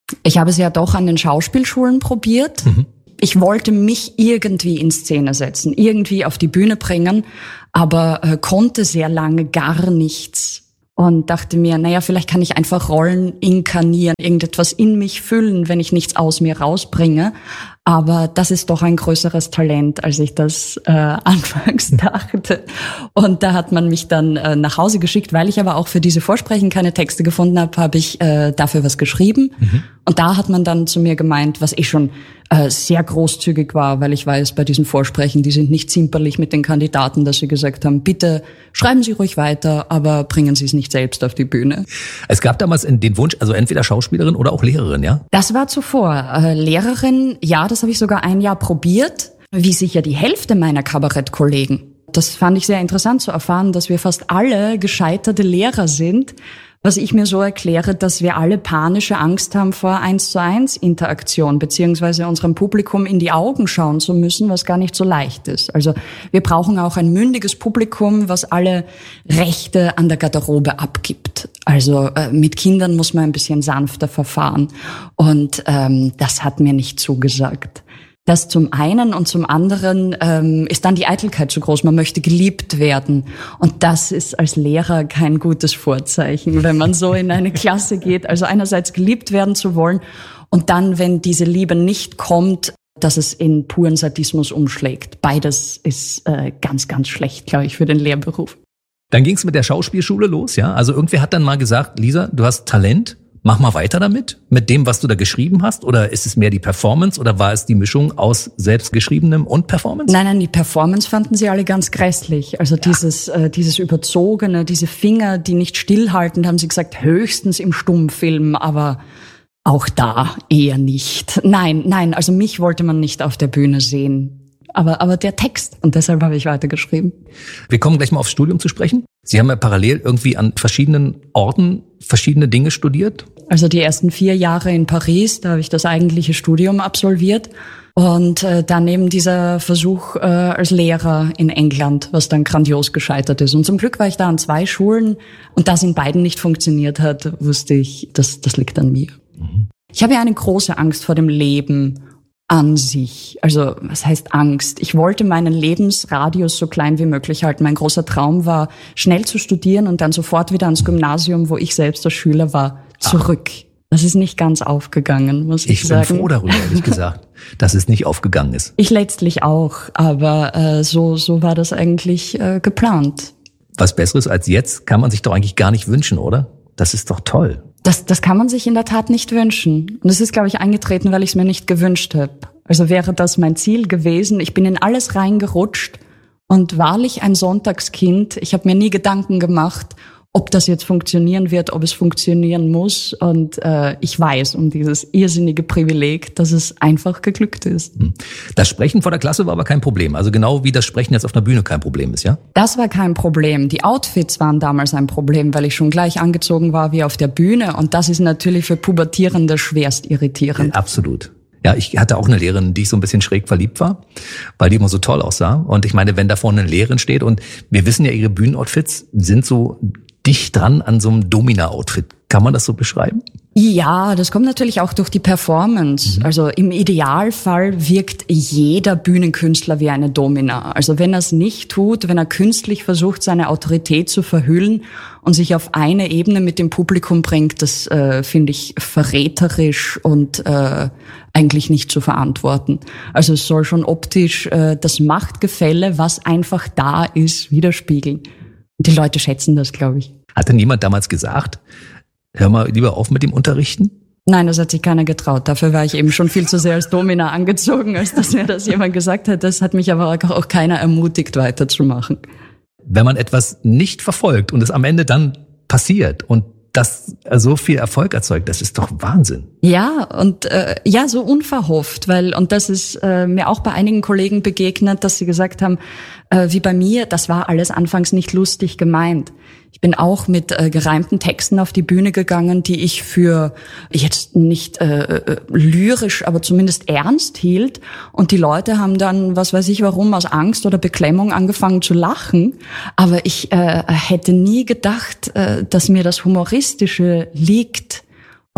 [SPEAKER 8] Ich habe es ja doch an den Schauspielschulen probiert. Mhm. Ich wollte mich irgendwie in Szene setzen, irgendwie auf die Bühne bringen, aber äh, konnte sehr lange gar nichts. Und dachte mir, naja, vielleicht kann ich einfach Rollen inkarnieren, irgendetwas in mich füllen, wenn ich nichts aus mir rausbringe. Aber das ist doch ein größeres Talent, als ich das äh, anfangs dachte. Und da hat man mich dann äh, nach Hause geschickt, weil ich aber auch für diese Vorsprechen keine Texte gefunden habe, habe ich äh, dafür was geschrieben. Mhm. Und da hat man dann zu mir gemeint, was eh schon äh, sehr großzügig war, weil ich weiß, bei diesen Vorsprechen, die sind nicht zimperlich mit den Kandidaten, dass sie gesagt haben, bitte schreiben Sie ruhig weiter, aber bringen Sie es nicht selbst auf die Bühne.
[SPEAKER 6] Es gab damals den Wunsch, also entweder Schauspielerin oder auch Lehrerin, ja?
[SPEAKER 8] Das war zuvor. Äh, Lehrerin, ja, das habe ich sogar ein Jahr probiert, wie sicher die Hälfte meiner Kabarettkollegen. Das fand ich sehr interessant zu erfahren, dass wir fast alle gescheiterte Lehrer sind, was ich mir so erkläre, dass wir alle panische Angst haben vor eins zu eins Interaktion, beziehungsweise unserem Publikum in die Augen schauen zu müssen, was gar nicht so leicht ist. Also wir brauchen auch ein mündiges Publikum, was alle Rechte an der Garderobe abgibt. Also äh, mit Kindern muss man ein bisschen sanfter verfahren. Und ähm, das hat mir nicht zugesagt. Das zum einen und zum anderen ähm, ist dann die Eitelkeit zu groß. Man möchte geliebt werden. Und das ist als Lehrer kein gutes Vorzeichen, wenn man so in eine Klasse geht. Also einerseits geliebt werden zu wollen und dann, wenn diese Liebe nicht kommt, dass es in puren Sadismus umschlägt. Beides ist äh, ganz, ganz schlecht, glaube ich, für den Lehrberuf.
[SPEAKER 6] Dann ging es mit der Schauspielschule los, ja? Also irgendwer hat dann mal gesagt, Lisa, du hast Talent. Mach mal weiter damit, mit dem, was du da geschrieben hast? Oder ist es mehr die Performance oder war es die Mischung aus selbstgeschriebenem und Performance?
[SPEAKER 8] Nein, nein, die Performance fanden sie alle ganz grässlich. Also ja. dieses äh, dieses Überzogene, diese Finger, die nicht stillhalten, haben sie gesagt, höchstens im Stummfilm, aber auch da eher nicht. Nein, nein, also mich wollte man nicht auf der Bühne sehen. Aber, aber der Text, und deshalb habe ich weitergeschrieben.
[SPEAKER 6] Wir kommen gleich mal aufs Studium zu sprechen. Sie haben ja parallel irgendwie an verschiedenen Orten verschiedene Dinge studiert.
[SPEAKER 8] Also die ersten vier Jahre in Paris, da habe ich das eigentliche Studium absolviert. Und äh, dann eben dieser Versuch äh, als Lehrer in England, was dann grandios gescheitert ist. Und zum Glück war ich da an zwei Schulen. Und da es in beiden nicht funktioniert hat, wusste ich, das, das liegt an mir. Mhm. Ich habe ja eine große Angst vor dem Leben an sich. Also was heißt Angst? Ich wollte meinen Lebensradius so klein wie möglich halten. Mein großer Traum war, schnell zu studieren und dann sofort wieder ans Gymnasium, wo ich selbst als Schüler war, zurück. Ach. Das ist nicht ganz aufgegangen, muss ich, ich sagen. Ich bin
[SPEAKER 6] froh darüber, ehrlich gesagt, dass es nicht aufgegangen ist.
[SPEAKER 8] Ich letztlich auch, aber äh, so so war das eigentlich äh, geplant.
[SPEAKER 6] Was Besseres als jetzt kann man sich doch eigentlich gar nicht wünschen, oder? Das ist doch toll.
[SPEAKER 8] Das, das kann man sich in der Tat nicht wünschen. Und es ist, glaube ich, eingetreten, weil ich es mir nicht gewünscht habe. Also wäre das mein Ziel gewesen. Ich bin in alles reingerutscht und wahrlich ein Sonntagskind. Ich habe mir nie Gedanken gemacht, ob das jetzt funktionieren wird, ob es funktionieren muss. Und äh, ich weiß um dieses irrsinnige Privileg, dass es einfach geglückt ist.
[SPEAKER 6] Das Sprechen vor der Klasse war aber kein Problem. Also genau wie das Sprechen jetzt auf einer Bühne kein Problem ist, ja?
[SPEAKER 8] Das war kein Problem. Die Outfits waren damals ein Problem, weil ich schon gleich angezogen war wie auf der Bühne. Und das ist natürlich für Pubertierende schwerst irritierend.
[SPEAKER 6] Ja, absolut. Ja, ich hatte auch eine Lehrerin, in die ich so ein bisschen schräg verliebt war, weil die immer so toll aussah. Und ich meine, wenn da vorne eine Lehrerin steht und wir wissen ja, ihre Bühnenoutfits sind so dicht dran an so einem Domina-Outfit. Kann man das so beschreiben?
[SPEAKER 8] Ja, das kommt natürlich auch durch die Performance. Mhm. Also im Idealfall wirkt jeder Bühnenkünstler wie eine Domina. Also wenn er es nicht tut, wenn er künstlich versucht, seine Autorität zu verhüllen und sich auf eine Ebene mit dem Publikum bringt, das äh, finde ich verräterisch und äh, eigentlich nicht zu verantworten. Also es soll schon optisch äh, das Machtgefälle, was einfach da ist, widerspiegeln. Die Leute schätzen das, glaube ich.
[SPEAKER 6] Hat denn jemand damals gesagt, hör mal lieber auf mit dem Unterrichten?
[SPEAKER 8] Nein, das hat sich keiner getraut. Dafür war ich eben schon viel zu sehr als Domina angezogen, als dass mir das jemand gesagt hat. Das hat mich aber auch keiner ermutigt, weiterzumachen.
[SPEAKER 6] Wenn man etwas nicht verfolgt und es am Ende dann passiert und das so viel Erfolg erzeugt, das ist doch Wahnsinn.
[SPEAKER 8] Ja, und äh, ja, so unverhofft, weil, und das ist äh, mir auch bei einigen Kollegen begegnet, dass sie gesagt haben, äh, wie bei mir, das war alles anfangs nicht lustig gemeint. Ich bin auch mit äh, gereimten Texten auf die Bühne gegangen, die ich für jetzt nicht äh, lyrisch, aber zumindest ernst hielt. Und die Leute haben dann, was weiß ich warum, aus Angst oder Beklemmung angefangen zu lachen. Aber ich äh, hätte nie gedacht, äh, dass mir das Humoristische liegt.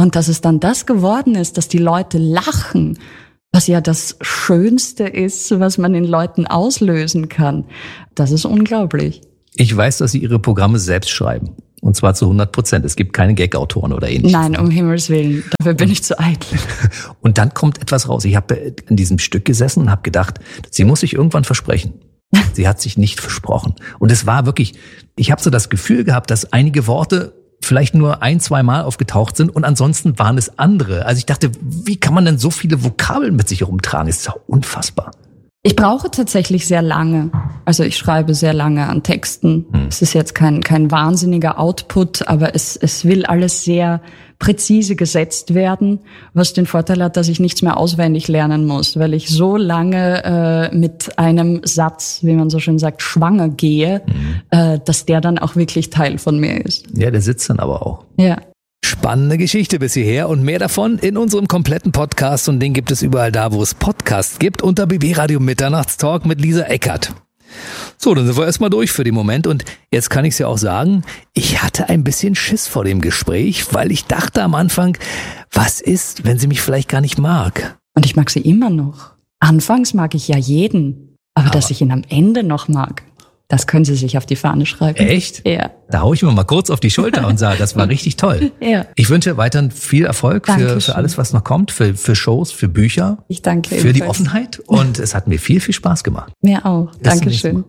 [SPEAKER 8] Und dass es dann das geworden ist, dass die Leute lachen, was ja das Schönste ist, was man in Leuten auslösen kann, das ist unglaublich.
[SPEAKER 6] Ich weiß, dass Sie Ihre Programme selbst schreiben. Und zwar zu hundert Prozent. Es gibt keine Gag-Autoren oder ähnliches.
[SPEAKER 8] Nein, um Himmels Willen. Dafür bin ich zu eitel.
[SPEAKER 6] Und dann kommt etwas raus. Ich habe in diesem Stück gesessen und habe gedacht, sie muss sich irgendwann versprechen. Sie hat sich nicht versprochen. Und es war wirklich, ich habe so das Gefühl gehabt, dass einige Worte vielleicht nur ein, zwei Mal aufgetaucht sind und ansonsten waren es andere. Also ich dachte, wie kann man denn so viele Vokabeln mit sich herumtragen? Das ist ja unfassbar.
[SPEAKER 8] Ich brauche tatsächlich sehr lange. Also ich schreibe sehr lange an Texten. Hm. Es ist jetzt kein kein wahnsinniger Output, aber es es will alles sehr präzise gesetzt werden, was den Vorteil hat, dass ich nichts mehr auswendig lernen muss, weil ich so lange äh, mit einem Satz, wie man so schön sagt, schwanger gehe, hm. äh, dass der dann auch wirklich Teil von mir ist.
[SPEAKER 6] Ja, der sitzt dann aber auch.
[SPEAKER 8] Ja.
[SPEAKER 6] Spannende Geschichte bis hierher und mehr davon in unserem kompletten Podcast und den gibt es überall da, wo es Podcasts gibt, unter B B Radio Mitternachtstalk mit Lisa Eckert. So, dann sind wir erstmal durch für den Moment und jetzt kann ich es ja auch sagen, ich hatte ein bisschen Schiss vor dem Gespräch, weil ich dachte am Anfang, was ist, wenn sie mich vielleicht gar nicht mag?
[SPEAKER 8] Und ich mag sie immer noch. Anfangs mag ich ja jeden, aber, aber dass ich ihn am Ende noch mag. Das können Sie sich auf die Fahne schreiben.
[SPEAKER 6] Echt?
[SPEAKER 8] Ja.
[SPEAKER 6] Da hau ich mir mal kurz auf die Schulter und sage, das war richtig toll.
[SPEAKER 8] Ja.
[SPEAKER 6] Ich wünsche weiterhin viel Erfolg für, für alles, was noch kommt, für, für Shows, für Bücher.
[SPEAKER 8] Ich danke
[SPEAKER 6] Für ebenfalls. Die Offenheit. Und es hat mir viel, viel Spaß gemacht.
[SPEAKER 8] Mir auch. Bis Dankeschön.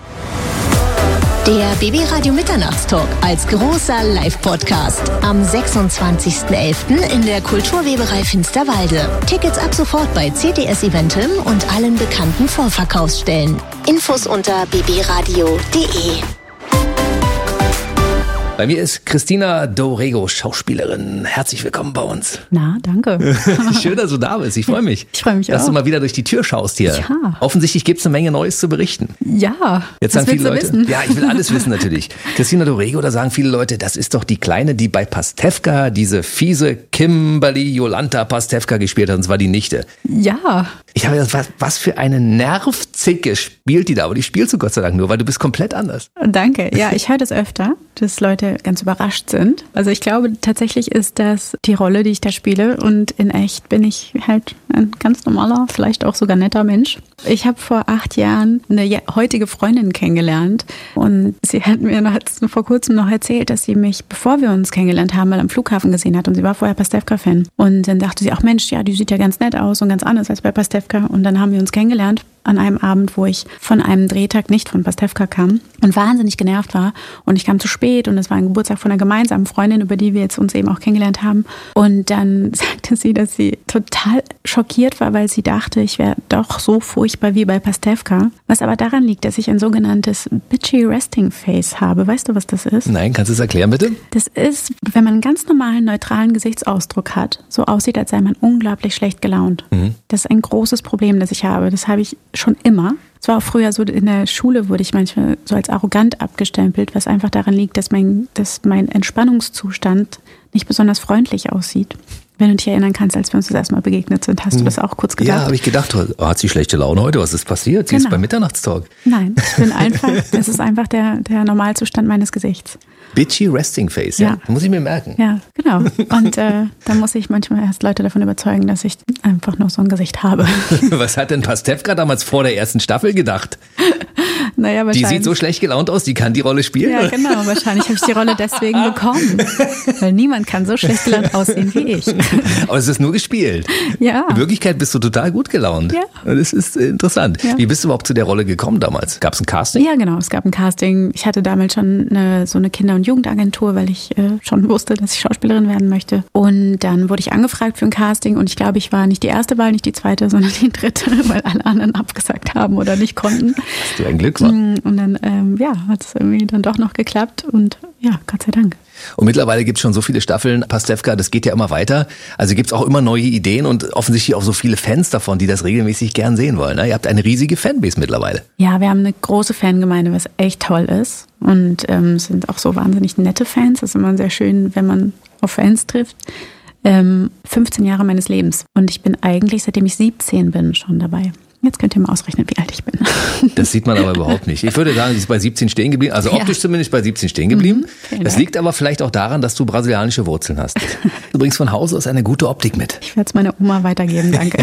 [SPEAKER 9] Der B B Radio Mitternachtstalk als großer Live-Podcast am sechsundzwanzigsten elften in der Kulturweberei Finsterwalde. Tickets ab sofort bei C T S Eventim und allen bekannten Vorverkaufsstellen. Infos unter b b radio punkt d e.
[SPEAKER 6] Bei mir ist Christina Dorego, Schauspielerin. Herzlich willkommen bei uns.
[SPEAKER 10] Na, danke.
[SPEAKER 6] Schön, dass du da bist. Ich freue mich.
[SPEAKER 10] Ich freue mich
[SPEAKER 6] dass
[SPEAKER 10] auch.
[SPEAKER 6] Dass du mal wieder durch die Tür schaust hier.
[SPEAKER 10] Ja.
[SPEAKER 6] Offensichtlich gibt es eine Menge Neues zu berichten.
[SPEAKER 10] Ja.
[SPEAKER 6] Jetzt
[SPEAKER 10] was
[SPEAKER 6] sagen viele Leute.
[SPEAKER 10] Wissen?
[SPEAKER 6] Ja, ich will alles wissen natürlich. Christina Dorego, da sagen viele Leute, das ist doch die Kleine, die bei Pastewka diese fiese Kimberly Jolanta Pastewka gespielt hat. Und zwar die Nichte.
[SPEAKER 10] Ja.
[SPEAKER 6] Ich habe gedacht, was, was für eine Nervzicke spielt die da? Aber die spielst du Gott sei Dank nur, weil du bist komplett anders.
[SPEAKER 10] Danke. Ja, ich höre das öfter, dass Leute ganz überrascht sind. Also ich glaube, tatsächlich ist das die Rolle, die ich da spiele. Und in echt bin ich halt ein ganz normaler, vielleicht auch sogar netter Mensch. Ich habe vor acht Jahren eine heutige Freundin kennengelernt. Und sie hat mir noch, vor kurzem noch erzählt, dass sie mich, bevor wir uns kennengelernt haben, mal am Flughafen gesehen hat. Und sie war vorher Pastewka-Fan. Und dann dachte sie, ach Mensch, ja, die sieht ja ganz nett aus und ganz anders als bei Pastewka. Und dann haben wir uns kennengelernt an einem Abend, wo ich von einem Drehtag nicht von Pastewka kam und wahnsinnig genervt war. Und ich kam zu spät und es war ein Geburtstag von einer gemeinsamen Freundin, über die wir jetzt uns eben auch kennengelernt haben. Und dann sagte sie, dass sie total schockiert war, weil sie dachte, ich wäre doch so furchtbar wie bei Pastewka. Was aber daran liegt, dass ich ein sogenanntes bitchy resting face habe. Weißt du, was das ist?
[SPEAKER 6] Nein, kannst du es erklären, bitte?
[SPEAKER 10] Das ist, wenn man einen ganz normalen, neutralen Gesichtsausdruck hat, so aussieht, als sei man unglaublich schlecht gelaunt. Mhm. Das ist ein großes Problem, das ich habe. Das habe ich schon immer. Es war auch früher so, in der Schule wurde ich manchmal so als arrogant abgestempelt, was einfach daran liegt, dass mein, dass mein Entspannungszustand nicht besonders freundlich aussieht. Wenn du dich erinnern kannst, als wir uns das erste Mal begegnet sind, hast du das auch kurz gedacht?
[SPEAKER 6] Ja, habe ich gedacht, oh, hat sie schlechte Laune heute? Was ist passiert? Sie genau. ist beim Mitternachtstalk.
[SPEAKER 10] Nein, ich bin einfach, das ist einfach der, der Normalzustand meines Gesichts.
[SPEAKER 6] Bitchy Resting Face, ja. ja. Muss ich mir merken.
[SPEAKER 10] Ja, genau. Und äh, da muss ich manchmal erst Leute davon überzeugen, dass ich einfach nur so ein Gesicht habe.
[SPEAKER 6] Was hat denn Pastewka damals vor der ersten Staffel gedacht?
[SPEAKER 10] Naja,
[SPEAKER 6] die sieht so schlecht gelaunt aus, die kann die Rolle spielen?
[SPEAKER 10] Ja, genau. Wahrscheinlich habe ich die Rolle deswegen bekommen. Weil niemand kann so schlecht gelaunt aussehen wie ich.
[SPEAKER 6] Aber es ist nur gespielt.
[SPEAKER 10] Ja.
[SPEAKER 6] In Wirklichkeit bist du total gut gelaunt.
[SPEAKER 10] Ja.
[SPEAKER 6] Das ist interessant. Ja. Wie bist du überhaupt zu der Rolle gekommen damals? Gab es ein Casting?
[SPEAKER 10] Ja, genau. Es gab ein Casting. Ich hatte damals schon eine, so eine Kinder- und Jugendagentur, weil ich äh, schon wusste, dass ich Schauspielerin werden möchte. Und dann wurde ich angefragt für ein Casting und ich glaube, ich war nicht die erste Wahl, nicht die zweite, sondern die dritte, weil alle anderen abgesagt haben oder nicht konnten.
[SPEAKER 6] Hast du ein Glück, war?
[SPEAKER 10] Und dann, ähm, ja, hat es irgendwie dann doch noch geklappt und ja, Gott sei Dank.
[SPEAKER 6] Und mittlerweile gibt es schon so viele Staffeln, Pastewka, das geht ja immer weiter. Also gibt es auch immer neue Ideen und offensichtlich auch so viele Fans davon, die das regelmäßig gern sehen wollen. Ne? Ihr habt eine riesige Fanbase mittlerweile.
[SPEAKER 10] Ja, wir haben eine große Fangemeinde, was echt toll ist. Und ähm, sind auch so wahnsinnig nette Fans. Das ist immer sehr schön, wenn man auf Fans trifft. Ähm, fünfzehn Jahre meines Lebens. Und ich bin eigentlich, seitdem ich siebzehn bin, schon dabei. Jetzt könnt ihr mal ausrechnen, wie alt ich bin.
[SPEAKER 6] Das sieht man aber überhaupt nicht. Ich würde sagen, sie ist bei siebzehn stehen geblieben, also
[SPEAKER 10] Ja.
[SPEAKER 6] optisch zumindest bei siebzehn stehen geblieben.
[SPEAKER 10] Mhm,
[SPEAKER 6] Das
[SPEAKER 10] Dank.
[SPEAKER 6] liegt aber vielleicht auch daran, dass du brasilianische Wurzeln hast. Du bringst von Haus aus eine gute Optik mit.
[SPEAKER 10] Ich werde es meiner Oma weitergeben, danke.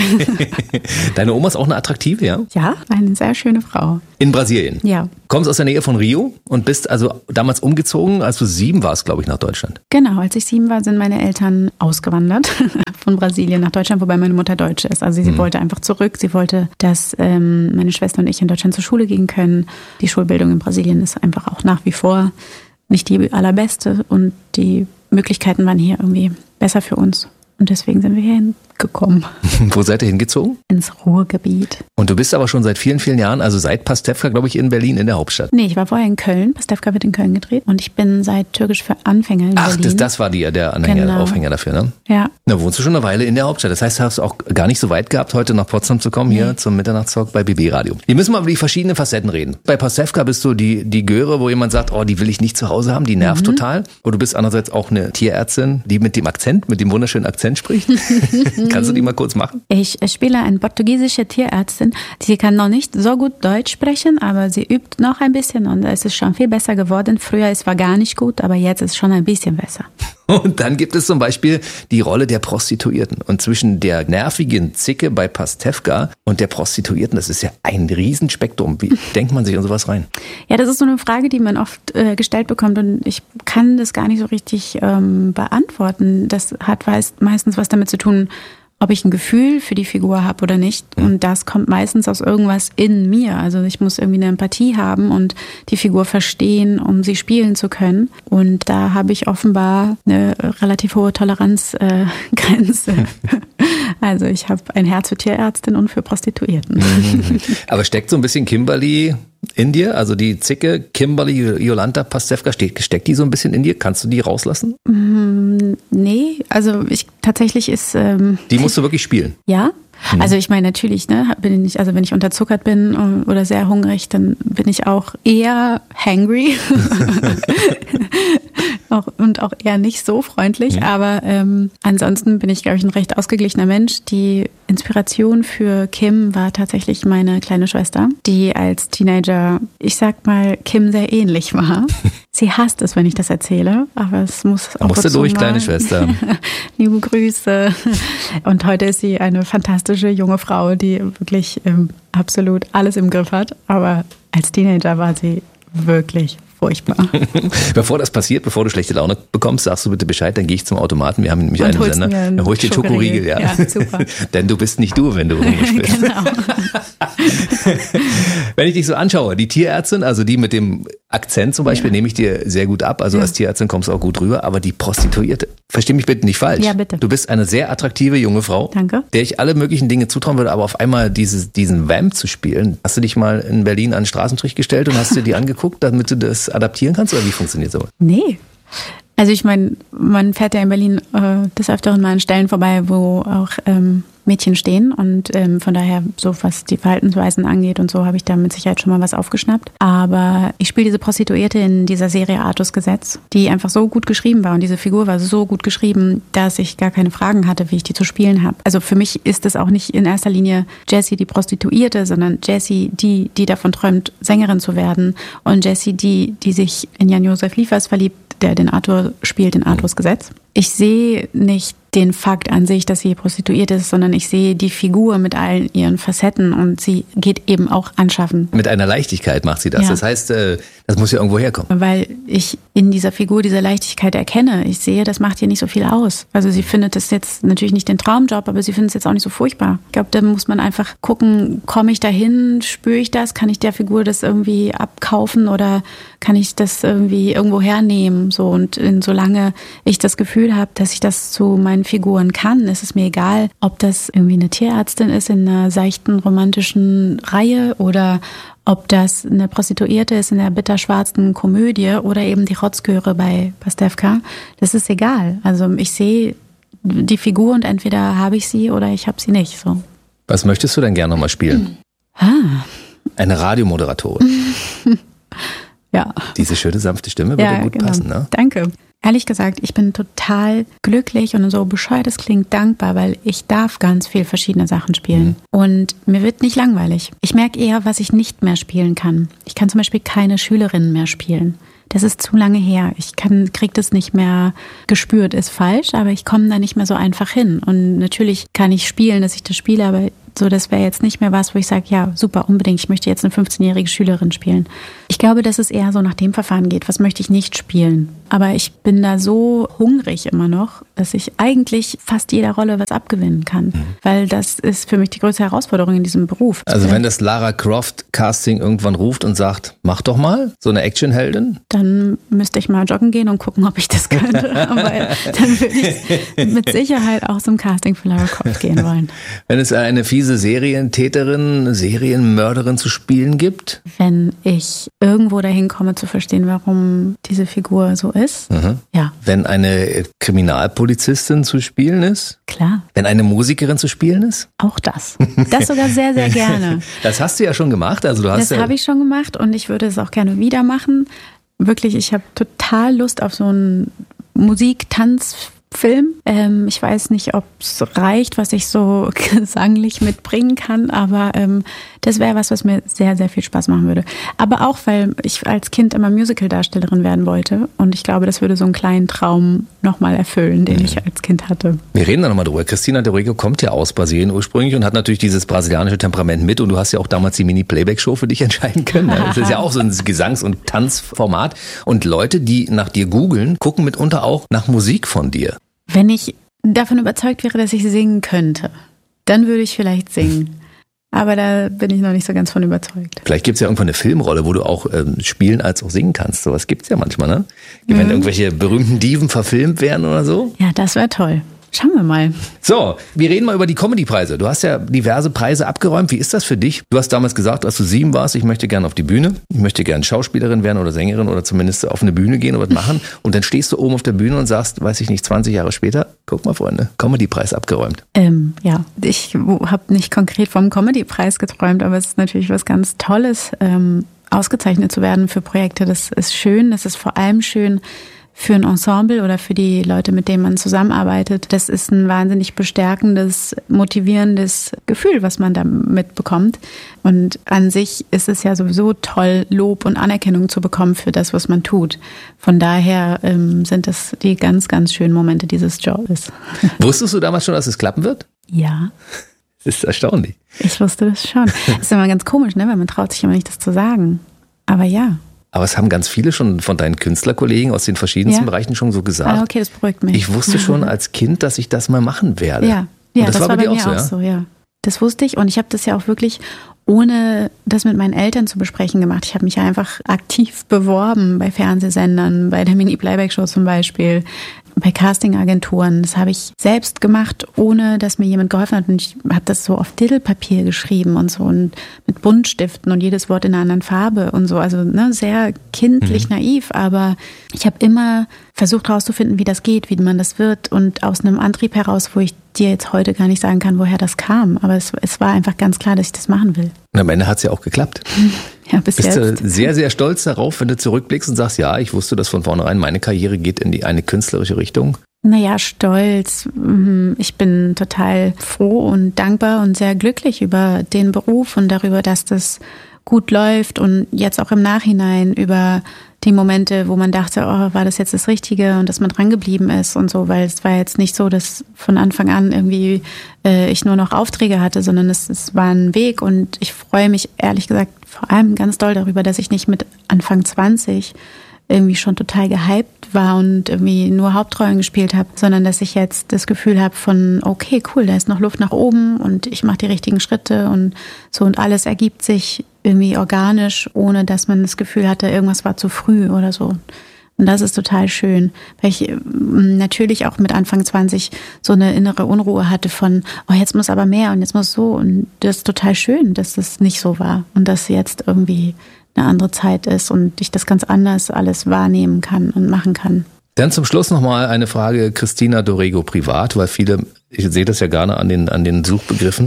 [SPEAKER 6] Deine Oma ist auch eine attraktive, ja?
[SPEAKER 10] Ja, eine sehr schöne Frau.
[SPEAKER 6] In Brasilien.
[SPEAKER 10] Ja.
[SPEAKER 6] Kommst aus der Nähe von Rio und bist also damals umgezogen, als du sieben warst, glaube ich, nach Deutschland.
[SPEAKER 10] Genau, als ich sieben war, sind meine Eltern ausgewandert von Brasilien nach Deutschland, wobei meine Mutter Deutsche ist. Also sie
[SPEAKER 6] Mhm.
[SPEAKER 10] wollte einfach zurück. Sie wollte, dass ähm, meine Schwester und ich in Deutschland zur Schule gehen können. Die Schulbildung in Brasilien ist einfach auch nach wie vor nicht die allerbeste und die Möglichkeiten waren hier irgendwie besser für uns. Und deswegen sind wir hierhin gekommen.
[SPEAKER 6] Wo seid ihr hingezogen?
[SPEAKER 10] Ins Ruhrgebiet.
[SPEAKER 6] Und du bist aber schon seit vielen, vielen Jahren, also seit Pastewka, glaube ich, in Berlin, in der Hauptstadt.
[SPEAKER 10] Nee, ich war vorher in Köln. Pastewka wird in Köln gedreht. Und ich bin seit Türkisch für Anfänger in
[SPEAKER 6] Ach,
[SPEAKER 10] Berlin.
[SPEAKER 6] das, das war die, der Anhänger,
[SPEAKER 10] Genau.
[SPEAKER 6] Aufhänger dafür, ne?
[SPEAKER 10] Ja.
[SPEAKER 6] Na, wohnst du schon eine Weile in der Hauptstadt. Das heißt, du hast auch gar nicht so weit gehabt, heute nach Potsdam zu kommen, hier zum Mitternachtstalk bei B B Radio. Wir müssen mal über die verschiedenen Facetten reden. Bei Pastewka bist du die, die Göre, wo jemand sagt, oh, die will ich nicht zu Hause haben, die nervt
[SPEAKER 10] Mhm.
[SPEAKER 6] total. Und du bist andererseits auch eine Tierärztin, die mit dem Akzent, mit dem wunderschönen Akzent spricht. Kannst du die mal kurz machen?
[SPEAKER 10] Ich spiele eine portugiesische Tierärztin. Sie kann noch nicht so gut Deutsch sprechen, aber sie übt noch ein bisschen und es ist schon viel besser geworden. Früher es war gar nicht gut, aber jetzt ist es schon ein bisschen besser.
[SPEAKER 6] Und dann gibt es zum Beispiel die Rolle der Prostituierten. Und zwischen der nervigen Zicke bei Pastewka und der Prostituierten, das ist ja ein Riesenspektrum. Wie denkt man sich in sowas rein?
[SPEAKER 10] Ja, das ist so eine Frage, die man oft äh, gestellt bekommt und ich kann das gar nicht so richtig ähm, beantworten. Das hat meistens was damit zu tun, ob ich ein Gefühl für die Figur habe oder nicht. Und das kommt meistens aus irgendwas in mir. Also ich muss irgendwie eine Empathie haben und die Figur verstehen, um sie spielen zu können. Und da habe ich offenbar eine relativ hohe Toleranzgrenze. Also ich habe ein Herz für Tierärztin und für Prostituierten.
[SPEAKER 6] Aber steckt so ein bisschen Kimberly in dir? Also die Zicke, Kimberly, Jolanta Pastewka, steckt, steckt die so ein bisschen in dir? Kannst du die rauslassen?
[SPEAKER 10] Mm, nee, also ich tatsächlich ist... Ähm,
[SPEAKER 6] die musst du wirklich spielen?
[SPEAKER 10] Ja.
[SPEAKER 6] Mhm.
[SPEAKER 10] Also ich meine natürlich, ne, bin ich, also wenn ich unterzuckert bin oder sehr hungrig, dann bin ich auch eher hangry auch, und auch eher nicht so freundlich. Mhm. Aber ähm, ansonsten bin ich, glaube ich, ein recht ausgeglichener Mensch. Die Inspiration für Kim war tatsächlich meine kleine Schwester, die als Teenager, ich sag mal, Kim sehr ähnlich war. Sie hasst es, wenn ich das erzähle, aber es muss auch.
[SPEAKER 6] Musste durch, kleine Schwester.
[SPEAKER 10] Liebe Grüße. Und heute ist sie eine fantastische junge Frau, die wirklich ähm, absolut alles im Griff hat. Aber als Teenager war sie wirklich furchtbar.
[SPEAKER 6] Bevor das passiert, bevor du schlechte Laune bekommst, sagst du bitte Bescheid, dann gehe ich zum Automaten. Wir haben nämlich einen Sender. Dann hol ich dir Schokoriegel. Ja.
[SPEAKER 10] Ja, super.
[SPEAKER 6] Denn du bist nicht du, wenn du hungrig bist.
[SPEAKER 10] Genau.
[SPEAKER 6] Wenn ich dich so anschaue, die Tierärztin, also die mit dem Akzent zum Beispiel, ja. nehme ich dir sehr gut ab. Also ja. als Tierärztin kommst du auch gut rüber. Aber die Prostituierte, versteh mich bitte nicht falsch.
[SPEAKER 10] Ja, bitte.
[SPEAKER 6] Du bist eine sehr attraktive junge Frau.
[SPEAKER 10] Danke.
[SPEAKER 6] Der ich alle möglichen Dinge zutrauen würde, aber auf einmal dieses, diesen Vamp zu spielen. Hast du dich mal in Berlin an den Straßenstrich gestellt und hast dir die angeguckt, damit du das adaptieren kannst? Oder wie funktioniert sowas?
[SPEAKER 10] Nee. Also ich meine, man fährt ja in Berlin äh, des Öfteren mal an Stellen vorbei, wo auch ähm, Mädchen stehen und ähm, von daher, so was die Verhaltensweisen angeht und so, habe ich da mit Sicherheit schon mal was aufgeschnappt. Aber ich spiele diese Prostituierte in dieser Serie Artus Gesetz, die einfach so gut geschrieben war und diese Figur war so gut geschrieben, dass ich gar keine Fragen hatte, wie ich die zu spielen habe. Also für mich ist es auch nicht in erster Linie Jessie die Prostituierte, sondern Jessie die, die davon träumt, Sängerin zu werden und Jessie die, die sich in Jan-Josef Liefers verliebt, der den Arthur spielt in Artus Gesetz. Ich sehe nicht den Fakt an sich, dass sie prostituiert ist, sondern ich sehe die Figur mit allen ihren Facetten und sie geht eben auch anschaffen.
[SPEAKER 6] Mit einer Leichtigkeit macht sie das.
[SPEAKER 10] Ja.
[SPEAKER 6] Das heißt, das muss ja irgendwo herkommen.
[SPEAKER 10] Weil ich in dieser Figur diese Leichtigkeit erkenne. Ich sehe, das macht ihr nicht so viel aus. Also sie findet das jetzt natürlich nicht den Traumjob, aber sie findet es jetzt auch nicht so furchtbar. Ich glaube, da muss man einfach gucken, komme ich dahin, spüre ich das, kann ich der Figur das irgendwie abkaufen oder kann ich das irgendwie irgendwo hernehmen? So, und solange ich das Gefühl habe, dass ich das zu meinen Figuren kann, ist es mir egal, ob das irgendwie eine Tierärztin ist in einer seichten romantischen Reihe oder ob das eine Prostituierte ist in der bitterschwarzen Komödie oder eben die Rotzköre bei Pastewka. Das ist egal. Also ich sehe die Figur und entweder habe ich sie oder ich habe sie nicht. So.
[SPEAKER 6] Was möchtest du denn gerne nochmal spielen?
[SPEAKER 10] Ah.
[SPEAKER 6] Eine Radiomoderatorin.
[SPEAKER 10] Ja.
[SPEAKER 6] Diese schöne, sanfte Stimme würde
[SPEAKER 10] ja,
[SPEAKER 6] gut
[SPEAKER 10] genau.
[SPEAKER 6] passen, ne?
[SPEAKER 10] Danke. Ehrlich gesagt, ich bin total glücklich und so bescheuert es klingt, dankbar, weil ich darf ganz viel verschiedene Sachen spielen. Mhm. Und mir wird nicht langweilig. Ich merke eher, was ich nicht mehr spielen kann. Ich kann zum Beispiel keine Schülerinnen mehr spielen. Das ist zu lange her. Ich kann, krieg das nicht mehr gespürt, ist falsch, aber ich komme da nicht mehr so einfach hin. Und natürlich kann ich spielen, dass ich das spiele, aber so, das wäre jetzt nicht mehr was, wo ich sage, ja, super, unbedingt, ich möchte jetzt eine fünfzehnjährige Schülerin spielen. Ich glaube, dass es eher so nach dem Verfahren geht, was möchte ich nicht spielen. Aber ich bin da so hungrig immer noch, dass ich eigentlich fast jeder Rolle was abgewinnen kann. Mhm. Weil das ist für mich die größte Herausforderung in diesem Beruf.
[SPEAKER 6] Also wenn das Lara Croft Casting irgendwann ruft und sagt, mach doch mal so eine Actionheldin?
[SPEAKER 10] Dann müsste ich mal joggen gehen und gucken, ob ich das könnte. Aber dann würde ich mit Sicherheit auch zum Casting für Lara Croft gehen wollen.
[SPEAKER 6] Wenn es eine fiese Serientäterin, Serienmörderin zu spielen gibt?
[SPEAKER 10] Wenn ich irgendwo dahin komme zu verstehen, warum diese Figur so ist.
[SPEAKER 6] Mhm.
[SPEAKER 10] Ja.
[SPEAKER 6] Wenn eine Kriminalpolizistin zu spielen ist?
[SPEAKER 10] Klar.
[SPEAKER 6] Wenn eine Musikerin zu spielen ist?
[SPEAKER 10] Auch das. Das sogar sehr, sehr gerne.
[SPEAKER 6] Das hast du ja schon gemacht. Also du hast
[SPEAKER 10] das
[SPEAKER 6] ja
[SPEAKER 10] habe ich schon gemacht und ich würde es auch gerne wieder machen. Wirklich, ich habe total Lust auf so einen Musik-Tanz- Film. Ähm, ich weiß nicht, ob es reicht, was ich so gesanglich mitbringen kann, aber ähm, das wäre was, was mir sehr, sehr viel Spaß machen würde. Aber auch, weil ich als Kind immer Musical-Darstellerin werden wollte und ich glaube, das würde so einen kleinen Traum nochmal erfüllen, den mhm. ich als Kind hatte.
[SPEAKER 6] Wir reden da nochmal drüber. Christina Dorego kommt ja aus Brasilien ursprünglich und hat natürlich dieses brasilianische Temperament mit und du hast ja auch damals die Mini-Playback-Show für dich entscheiden können. Das ist ja auch so ein Gesangs- und Tanzformat und Leute, die nach dir googeln, gucken mitunter auch nach Musik von dir.
[SPEAKER 10] Wenn ich davon überzeugt wäre, dass ich singen könnte, dann würde ich vielleicht singen. Aber da bin ich noch nicht so ganz von überzeugt.
[SPEAKER 6] Vielleicht gibt es ja irgendwann eine Filmrolle, wo du auch ähm, spielen als auch singen kannst. Sowas gibt es ja manchmal, ne? Wenn mhm. irgendwelche berühmten Diven verfilmt werden oder so.
[SPEAKER 10] Ja, das wäre toll. Schauen wir mal.
[SPEAKER 6] So, wir reden mal über die Comedy-Preise. Du hast ja diverse Preise abgeräumt. Wie ist das für dich? Du hast damals gesagt, als du sieben warst, ich möchte gerne auf die Bühne. Ich möchte gerne Schauspielerin werden oder Sängerin oder zumindest auf eine Bühne gehen und was machen. Und dann stehst du oben auf der Bühne und sagst, weiß ich nicht, zwanzig Jahre später, guck mal, Freunde, Comedy-Preis abgeräumt.
[SPEAKER 10] Ähm, ja, ich habe nicht konkret vom Comedy-Preis geträumt, aber es ist natürlich was ganz Tolles, ähm, ausgezeichnet zu werden für Projekte. Das ist schön. Das ist vor allem schön für ein Ensemble oder für die Leute, mit denen man zusammenarbeitet. Das ist ein wahnsinnig bestärkendes, motivierendes Gefühl, was man da mitbekommt. Und an sich ist es ja sowieso toll, Lob und Anerkennung zu bekommen für das, was man tut. Von daher ähm, sind das die ganz, ganz schönen Momente dieses Jobs.
[SPEAKER 6] Wusstest du damals schon, dass es klappen wird?
[SPEAKER 10] Ja.
[SPEAKER 6] Das ist erstaunlich.
[SPEAKER 10] Ich wusste das schon. Das ist immer ganz komisch, ne? Weil man traut sich immer nicht, das zu sagen. Aber ja.
[SPEAKER 6] Aber es haben ganz viele schon von deinen Künstlerkollegen aus den verschiedensten ja. Bereichen schon so gesagt.
[SPEAKER 10] Ah, okay, das beruhigt mich.
[SPEAKER 6] Ich wusste schon als Kind, dass ich das mal machen werde.
[SPEAKER 10] Ja, ja
[SPEAKER 6] das,
[SPEAKER 10] das
[SPEAKER 6] war
[SPEAKER 10] war
[SPEAKER 6] bei
[SPEAKER 10] bei
[SPEAKER 6] dir
[SPEAKER 10] mir
[SPEAKER 6] auch, so,
[SPEAKER 10] auch
[SPEAKER 6] ja?
[SPEAKER 10] so, ja. Das wusste ich und ich habe das ja auch wirklich ohne das mit meinen Eltern zu besprechen gemacht. Ich habe mich einfach aktiv beworben bei Fernsehsendern, bei der Mini-Playback-Show zum Beispiel, bei Castingagenturen. Das habe ich selbst gemacht, ohne dass mir jemand geholfen hat. Und ich habe das so auf Dittelpapier geschrieben und so und mit Buntstiften und jedes Wort in einer anderen Farbe und so. Also ne, sehr kindlich mhm. naiv, aber ich habe immer versucht herauszufinden, wie das geht, wie man das wird und aus einem Antrieb heraus, wo ich dir jetzt heute gar nicht sagen kann, woher das kam. Aber es, es war einfach ganz klar, dass ich das machen will.
[SPEAKER 6] Und am Ende hat es ja auch geklappt.
[SPEAKER 10] Ja, bis
[SPEAKER 6] Bist
[SPEAKER 10] jetzt.
[SPEAKER 6] du sehr, sehr stolz darauf, wenn du zurückblickst und sagst, ja, ich wusste das von vornherein, meine Karriere geht in die eine künstlerische Richtung?
[SPEAKER 10] Naja, stolz. Ich bin total froh und dankbar und sehr glücklich über den Beruf und darüber, dass das gut läuft und jetzt auch im Nachhinein über die Momente, wo man dachte, oh, war das jetzt das Richtige und dass man dran geblieben ist und so, weil es war jetzt nicht so, dass von Anfang an irgendwie äh, ich nur noch Aufträge hatte, sondern es, es war ein Weg und ich freue mich ehrlich gesagt vor allem ganz doll darüber, dass ich nicht mit Anfang zwanzig irgendwie schon total gehypt war und irgendwie nur Hauptrollen gespielt habe, sondern dass ich jetzt das Gefühl habe von, okay, cool, da ist noch Luft nach oben und ich mache die richtigen Schritte und so und alles ergibt sich irgendwie organisch, ohne dass man das Gefühl hatte, irgendwas war zu früh oder so. Und das ist total schön, weil ich natürlich auch mit Anfang zwanzig so eine innere Unruhe hatte von, oh, jetzt muss aber mehr und jetzt muss so. Und das ist total schön, dass das nicht so war und dass jetzt irgendwie eine andere Zeit ist und ich das ganz anders alles wahrnehmen kann und machen kann.
[SPEAKER 6] Dann zum Schluss nochmal eine Frage, Christina Dorego privat, weil viele, ich sehe das ja gerne an den, an den Suchbegriffen,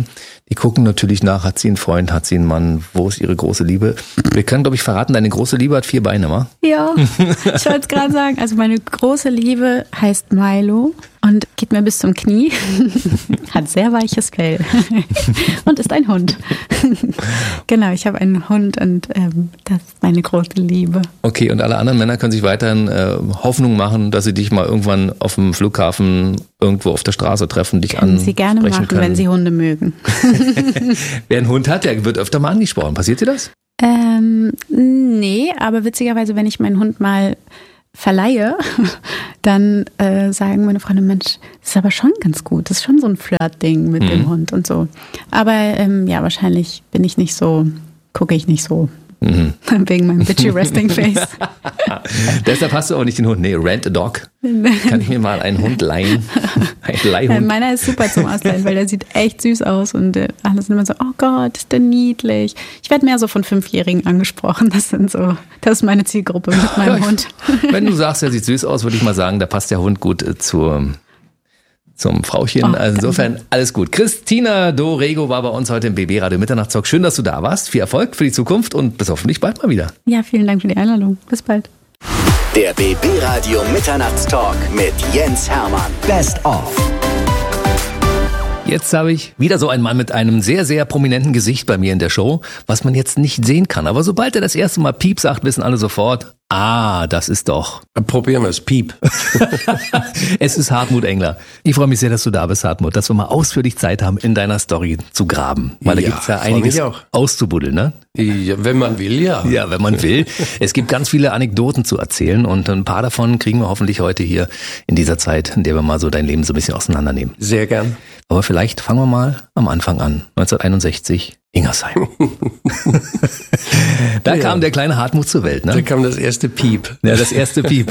[SPEAKER 6] Die gucken natürlich nach, hat sie einen Freund, hat sie einen Mann, wo ist ihre große Liebe? Wir können, glaube ich, verraten, deine große Liebe hat vier Beine, wa?
[SPEAKER 10] Ja, ich wollte es gerade sagen. Also meine große Liebe heißt Milo und geht mir bis zum Knie, hat sehr weiches Fell und ist ein Hund. Genau, ich habe einen Hund und ähm, das ist meine große Liebe.
[SPEAKER 6] Okay, und alle anderen Männer können sich weiterhin äh, Hoffnung machen, dass sie dich mal irgendwann auf dem Flughafen irgendwo auf der Straße treffen, dich ansprechen können.
[SPEAKER 10] Sie gerne machen,
[SPEAKER 6] können.
[SPEAKER 10] wenn sie Hunde mögen.
[SPEAKER 6] Wer einen Hund hat, der wird öfter mal angesprochen. Passiert dir das?
[SPEAKER 10] Ähm, nee, aber witzigerweise, wenn ich meinen Hund mal verleihe, dann äh, sagen meine Freunde, Mensch, das ist aber schon ganz gut. Das ist schon so ein Flirt-Ding mit mhm. dem Hund und so. Aber ähm, ja, wahrscheinlich bin ich nicht so, gucke ich nicht so. Mhm. Wegen meinem bitchy resting face.
[SPEAKER 6] Deshalb hast du auch nicht den Hund. Nee, rent a dog. Kann ich mir mal einen Hund leihen? Ein Leihhund.
[SPEAKER 10] Meiner ist super zum Ausleihen, weil der sieht echt süß aus und äh, alle sind immer so, oh Gott, ist der niedlich. Ich werde mehr so von Fünfjährigen angesprochen. Das sind so, das ist meine Zielgruppe mit meinem ja, Hund.
[SPEAKER 6] Wenn du sagst, er sieht süß aus, würde ich mal sagen, da passt der Hund gut äh, zur zum Frauchen. Oh, also insofern alles gut. Christina Dorego war bei uns heute im B B Radio Mitternachtstalk. Schön, dass du da warst. Viel Erfolg für die Zukunft und bis hoffentlich bald mal wieder.
[SPEAKER 10] Ja, vielen Dank für die Einladung. Bis bald.
[SPEAKER 1] Der B B Radio Mitternachtstalk mit Jens Hermann. Best of.
[SPEAKER 6] Jetzt habe ich wieder so einen Mann mit einem sehr, sehr prominenten Gesicht bei mir in der Show, was man jetzt nicht sehen kann. Aber sobald er das erste Mal Piep sagt, wissen alle sofort, ah, das ist doch.
[SPEAKER 11] Probieren wir es, Piep.
[SPEAKER 6] Es ist Hartmut Engler. Ich freue mich sehr, dass du da bist, Hartmut, dass wir mal ausführlich Zeit haben, in deiner Story zu graben. Weil ja, da gibt's ja einiges auszubuddeln, ne?
[SPEAKER 11] Ja, wenn man will, ja.
[SPEAKER 6] Ja, wenn man will. Es gibt ganz viele Anekdoten zu erzählen und ein paar davon kriegen wir hoffentlich heute hier in dieser Zeit, in der wir mal so dein Leben so ein bisschen auseinandernehmen.
[SPEAKER 11] Sehr gern.
[SPEAKER 6] Aber vielleicht fangen wir mal am Anfang an. neunzehnhunderteinundsechzig, Ingersheim. Da ja. kam der kleine Hartmut zur Welt, ne?
[SPEAKER 11] Da kam das erste Piep.
[SPEAKER 6] Ja, das erste Piep.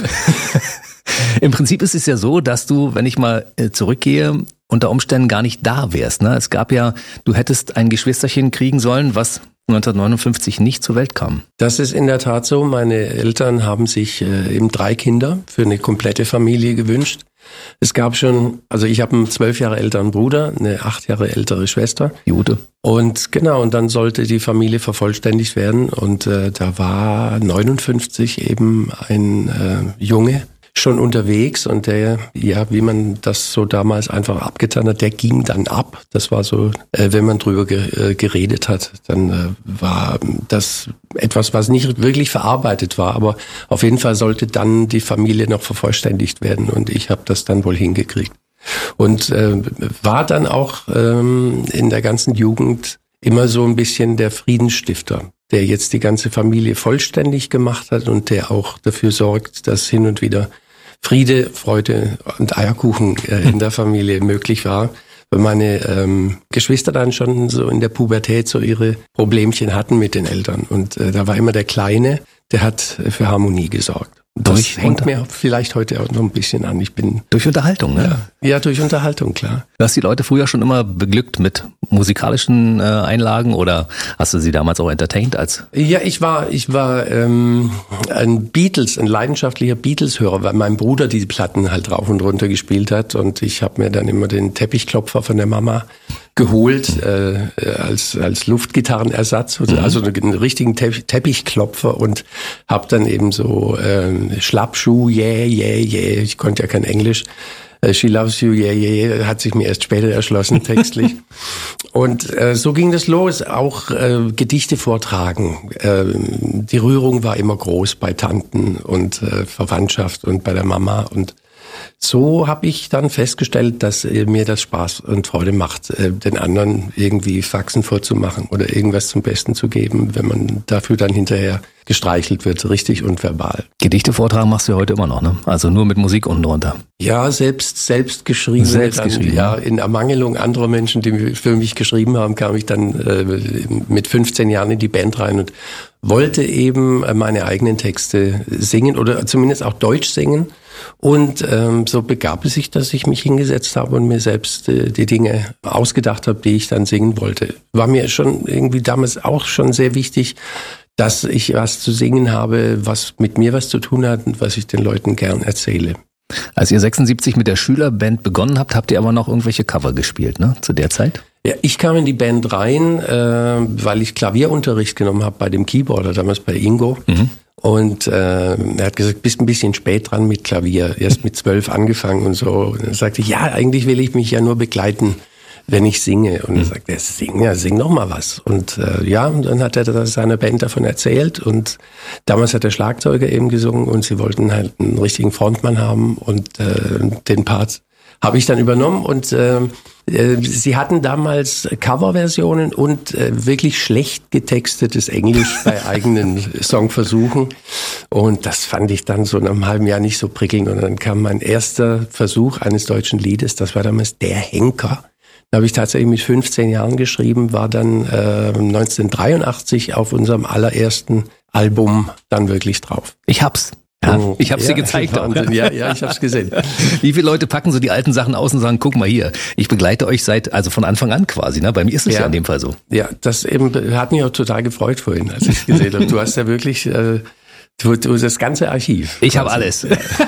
[SPEAKER 6] Im Prinzip ist es ja so, dass du, wenn ich mal zurückgehe, unter Umständen gar nicht da wärst, ne? Es gab ja, du hättest ein Geschwisterchen kriegen sollen, was neunzehnhundertneunundfünfzig nicht zur Welt kam.
[SPEAKER 11] Das ist in der Tat so. Meine Eltern haben sich äh, eben drei Kinder für eine komplette Familie gewünscht. Es gab schon, also ich habe einen zwölf Jahre älteren Bruder, eine acht Jahre ältere Schwester.
[SPEAKER 6] Jude.
[SPEAKER 11] Und genau, und dann sollte die Familie vervollständigt werden. Und äh, da war neunundfünfzig eben ein äh, Junge schon unterwegs und der, ja, wie man das so damals einfach abgetan hat, der ging dann ab. Das war so, äh, wenn man drüber ge- äh, geredet hat, dann äh, war das etwas, was nicht wirklich verarbeitet war, aber auf jeden Fall sollte dann die Familie noch vervollständigt werden und ich habe das dann wohl hingekriegt. Und äh, war dann auch ähm, in der ganzen Jugend immer so ein bisschen der Friedensstifter, der jetzt die ganze Familie vollständig gemacht hat und der auch dafür sorgt, dass hin und wieder Friede, Freude und Eierkuchen äh, in der Familie möglich war. Weil meine ähm, Geschwister dann schon so in der Pubertät so ihre Problemchen hatten mit den Eltern. Und äh, da war immer der Kleine, der hat für Harmonie gesorgt. Das durch hängt unter- mir vielleicht heute auch noch ein bisschen an. Ich bin
[SPEAKER 6] durch Unterhaltung, ne?
[SPEAKER 11] Ja, ja, durch Unterhaltung, klar.
[SPEAKER 6] Du hast die Leute früher schon immer beglückt mit musikalischen äh, Einlagen oder hast du sie damals auch entertained als?
[SPEAKER 11] Ja, ich war, ich war ähm, ein Beatles, ein leidenschaftlicher Beatles-Hörer, weil mein Bruder die Platten halt rauf und runter gespielt hat und ich habe mir dann immer den Teppichklopfer von der Mama geholt äh, als als Luftgitarrenersatz, also, mhm. also einen richtigen Teppich, Teppichklopfer und habe dann eben so äh, Schlappschuh, yeah, yeah, yeah, ich konnte ja kein Englisch, äh, She Loves You, yeah, yeah, hat sich mir erst später erschlossen textlich. Und äh, so ging das los, auch äh, Gedichte vortragen. Äh, die Rührung war immer groß bei Tanten und äh, Verwandtschaft und bei der Mama und so habe ich dann festgestellt, dass äh, mir das Spaß und Freude macht, äh, den anderen irgendwie Faxen vorzumachen oder irgendwas zum Besten zu geben, wenn man dafür dann hinterher gestreichelt wird, richtig und verbal.
[SPEAKER 6] Gedichte vortragen machst du ja heute immer noch, ne? Also nur mit Musik unten drunter.
[SPEAKER 11] Ja, selbst selbst geschrieben.
[SPEAKER 6] Selbst
[SPEAKER 11] dann,
[SPEAKER 6] geschrieben.
[SPEAKER 11] Ja, in Ermangelung anderer Menschen, die für mich geschrieben haben, kam ich dann äh, mit fünfzehn Jahren in die Band rein und wollte eben meine eigenen Texte singen oder zumindest auch Deutsch singen. Und ähm, so begab es sich, dass ich mich hingesetzt habe und mir selbst äh, die Dinge ausgedacht habe, die ich dann singen wollte. War mir schon irgendwie damals auch schon sehr wichtig, dass ich was zu singen habe, was mit mir was zu tun hat und was ich den Leuten gern erzähle.
[SPEAKER 6] Als ihr sechsundsiebzig mit der Schülerband begonnen habt, habt ihr aber noch irgendwelche Cover gespielt, ne? Zu der Zeit?
[SPEAKER 11] Ja, ich kam in die Band rein, äh, weil ich Klavierunterricht genommen habe bei dem Keyboarder, damals bei Ingo. Mhm. Und äh, er hat gesagt, bist ein bisschen spät dran mit Klavier, erst mit zwölf angefangen und so. Und er sagte, ja, eigentlich will ich mich ja nur begleiten, wenn ich singe. Und er sagte, ja, sing, ja, sing noch mal was. Und äh, ja, und dann hat er seiner Band davon erzählt. Und damals hat der Schlagzeuger eben gesungen und sie wollten halt einen richtigen Frontmann haben. Und äh, den Part habe ich dann übernommen und äh, sie hatten damals Coverversionen und äh, wirklich schlecht getextetes Englisch bei eigenen Songversuchen und das fand ich dann so nach einem halben Jahr nicht so prickelnd und dann kam mein erster Versuch eines deutschen Liedes, das war damals Der Henker. Da habe ich tatsächlich mit fünfzehn Jahren geschrieben, war dann äh, neunzehnhundertdreiundachtzig auf unserem allerersten Album dann wirklich drauf.
[SPEAKER 6] Ich hab's. Ja, ich habe ja, sie gezeigt.
[SPEAKER 11] Ja, ja, ich habe es gesehen.
[SPEAKER 6] Wie viele Leute packen so die alten Sachen aus und sagen, guck mal hier, ich begleite euch seit, also von Anfang an quasi, ne? Bei mir ist es ja, ja in dem Fall so.
[SPEAKER 11] Ja, das eben hat mich auch total gefreut vorhin, als ich gesehen habe. Du hast ja wirklich äh, du, du das ganze Archiv.
[SPEAKER 6] Ich habe alles.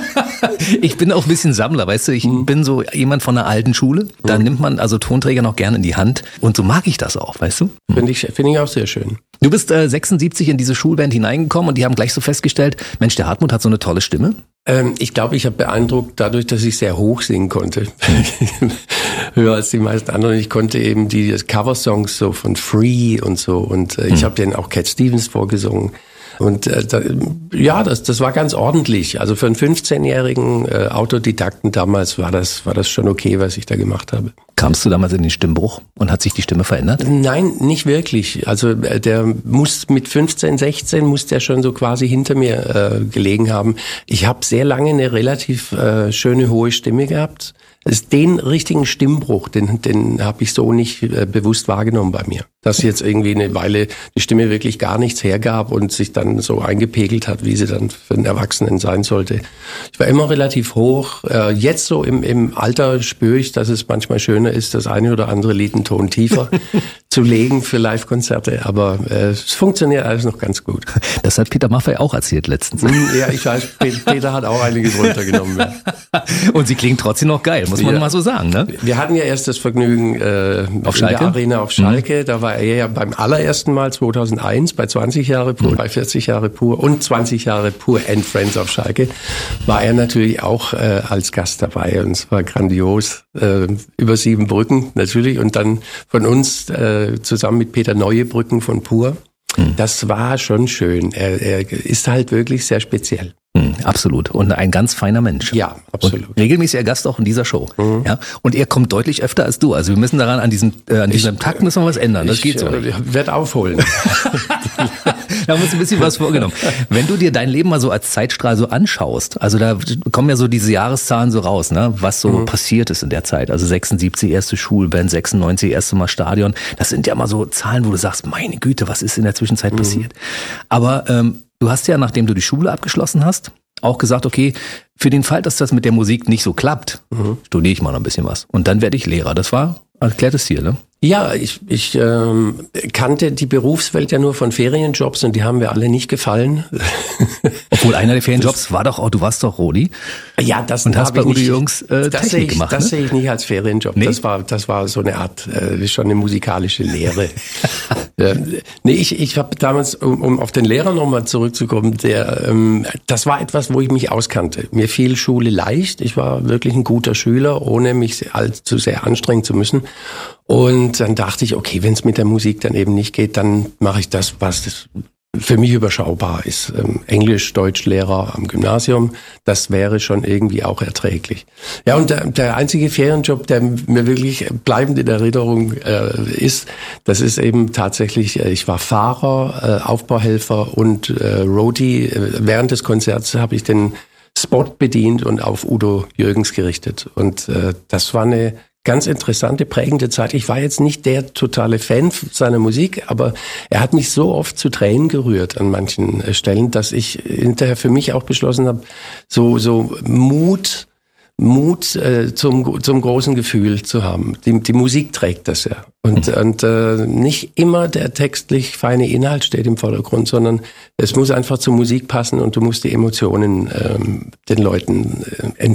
[SPEAKER 6] Ich bin auch ein bisschen Sammler, weißt du, ich mhm. bin so jemand von der alten Schule. Da mhm. nimmt man also Tonträger noch gerne in die Hand und so mag ich das auch, weißt du?
[SPEAKER 11] Mhm. Finde ich, finde ich auch sehr schön.
[SPEAKER 6] Du bist äh, sechsundsiebzig in diese Schulband hineingekommen und die haben gleich so festgestellt, Mensch, der Hartmut hat so eine tolle Stimme.
[SPEAKER 11] Ähm, ich glaube, ich habe beeindruckt dadurch, dass ich sehr hoch singen konnte. Höher als die meisten anderen. Ich konnte eben die Coversongs so von Free und so und äh, ich mhm. habe denen auch Cat Stevens vorgesungen. Und äh, da, ja, das das war ganz ordentlich. Also für einen fünfzehnjährigen äh, Autodidakten damals war das war das schon okay, was ich da gemacht habe.
[SPEAKER 6] Kamst du damals in den Stimmbruch und hat sich die Stimme verändert?
[SPEAKER 11] Nein, nicht wirklich. Also äh, der muss mit fünfzehn, sechzehn muss der schon so quasi hinter mir äh, gelegen haben. Ich habe sehr lange eine relativ äh, schöne hohe Stimme gehabt. Den richtigen Stimmbruch, den, den habe ich so nicht äh, bewusst wahrgenommen bei mir. Dass jetzt irgendwie eine Weile die Stimme wirklich gar nichts hergab und sich dann so eingepegelt hat, wie sie dann für einen Erwachsenen sein sollte. Ich war immer relativ hoch. Äh, jetzt so im, im Alter spüre ich, dass es manchmal schöner ist, das eine oder andere Lied einen Ton tiefer zu legen für Live-Konzerte. Aber äh, es funktioniert alles noch ganz gut.
[SPEAKER 6] Das hat Peter Maffay auch erzählt letztens.
[SPEAKER 11] Ja, ich weiß, Peter hat auch einiges runtergenommen. Ja.
[SPEAKER 6] Und sie klingt trotzdem noch geil, muss man ja mal so sagen, ne?
[SPEAKER 11] Wir hatten ja erst das Vergnügen äh, auf in Schalke? Der Arena auf Schalke. Mhm. Da war er ja beim allerersten Mal zweitausendeins bei zwanzig Jahre pur, mhm. bei vierzig Jahre pur und zwanzig Jahre pur and Friends auf Schalke war er natürlich auch äh, als Gast dabei und es war grandios. Äh, über sieben Brücken natürlich und dann von uns äh, zusammen mit Peter Neuebrücken von Pur. Mhm. Das war schon schön. Er, er ist halt wirklich sehr speziell.
[SPEAKER 6] Mhm, absolut. Und ein ganz feiner Mensch.
[SPEAKER 11] Ja, absolut.
[SPEAKER 6] Und regelmäßiger Gast auch in dieser Show. Mhm. Ja. Und er kommt deutlich öfter als du. Also wir müssen daran, an diesem, äh, an diesem ich, Takt müssen wir was ändern. Das
[SPEAKER 11] ich,
[SPEAKER 6] geht so.
[SPEAKER 11] Ich werde aufholen.
[SPEAKER 6] Da haben wir uns ein bisschen was vorgenommen. Wenn du dir dein Leben mal so als Zeitstrahl so anschaust, also da kommen ja so diese Jahreszahlen so raus, ne, was so mhm. passiert ist in der Zeit. Also sechsundsiebzig erste Schulband, sechsundneunzig erste Mal Stadion. Das sind ja mal so Zahlen, wo du sagst, meine Güte, was ist in der Zwischenzeit mhm. passiert? Aber ähm, du hast ja, nachdem du die Schule abgeschlossen hast, auch gesagt, okay, für den Fall, dass das mit der Musik nicht so klappt, mhm. studiere ich mal noch ein bisschen was. Und dann werde ich Lehrer. Das war ein erklärtes Ziel, ne?
[SPEAKER 11] Ja, ich, ich ähm, kannte die Berufswelt ja nur von Ferienjobs und die haben mir alle nicht gefallen.
[SPEAKER 6] Obwohl einer der Ferienjobs das war doch, oh, du warst doch Rodi.
[SPEAKER 11] Ja, das
[SPEAKER 6] und hast bei Udo Jürgens äh,
[SPEAKER 11] das
[SPEAKER 6] Technik
[SPEAKER 11] sehe ich,
[SPEAKER 6] gemacht.
[SPEAKER 11] Das
[SPEAKER 6] ne?
[SPEAKER 11] sehe ich nicht als Ferienjob. Nee? Das war, das war so eine Art, äh, schon eine musikalische Lehre. äh, nee, ich, ich habe damals, um, um auf den Lehrer nochmal zurückzukommen, der, ähm, das war etwas, wo ich mich auskannte. Mir fiel Schule leicht. Ich war wirklich ein guter Schüler, ohne mich allzu sehr anstrengen zu müssen. Und dann dachte ich, okay, wenn es mit der Musik dann eben nicht geht, dann mache ich das, was das für mich überschaubar ist. Ähm, Englisch, Deutschlehrer am Gymnasium, das wäre schon irgendwie auch erträglich. Ja, und der, der einzige Ferienjob, der mir wirklich bleibend in Erinnerung äh, ist, das ist eben tatsächlich, äh, ich war Fahrer, äh, Aufbauhelfer und äh, Roadie. Während des Konzerts habe ich den Spot bedient und auf Udo Jürgens gerichtet. Und äh, das war eine ganz interessante, prägende Zeit. Ich war jetzt nicht der totale Fan seiner Musik, aber er hat mich so oft zu Tränen gerührt an manchen Stellen, dass ich hinterher für mich auch beschlossen habe, so so Mut, Mut äh, zum zum großen Gefühl zu haben. Die, die Musik trägt das ja. Und, mhm. und äh, nicht immer der textlich feine Inhalt steht im Vordergrund, sondern es muss einfach zur Musik passen und du musst die Emotionen ähm, den Leuten äh,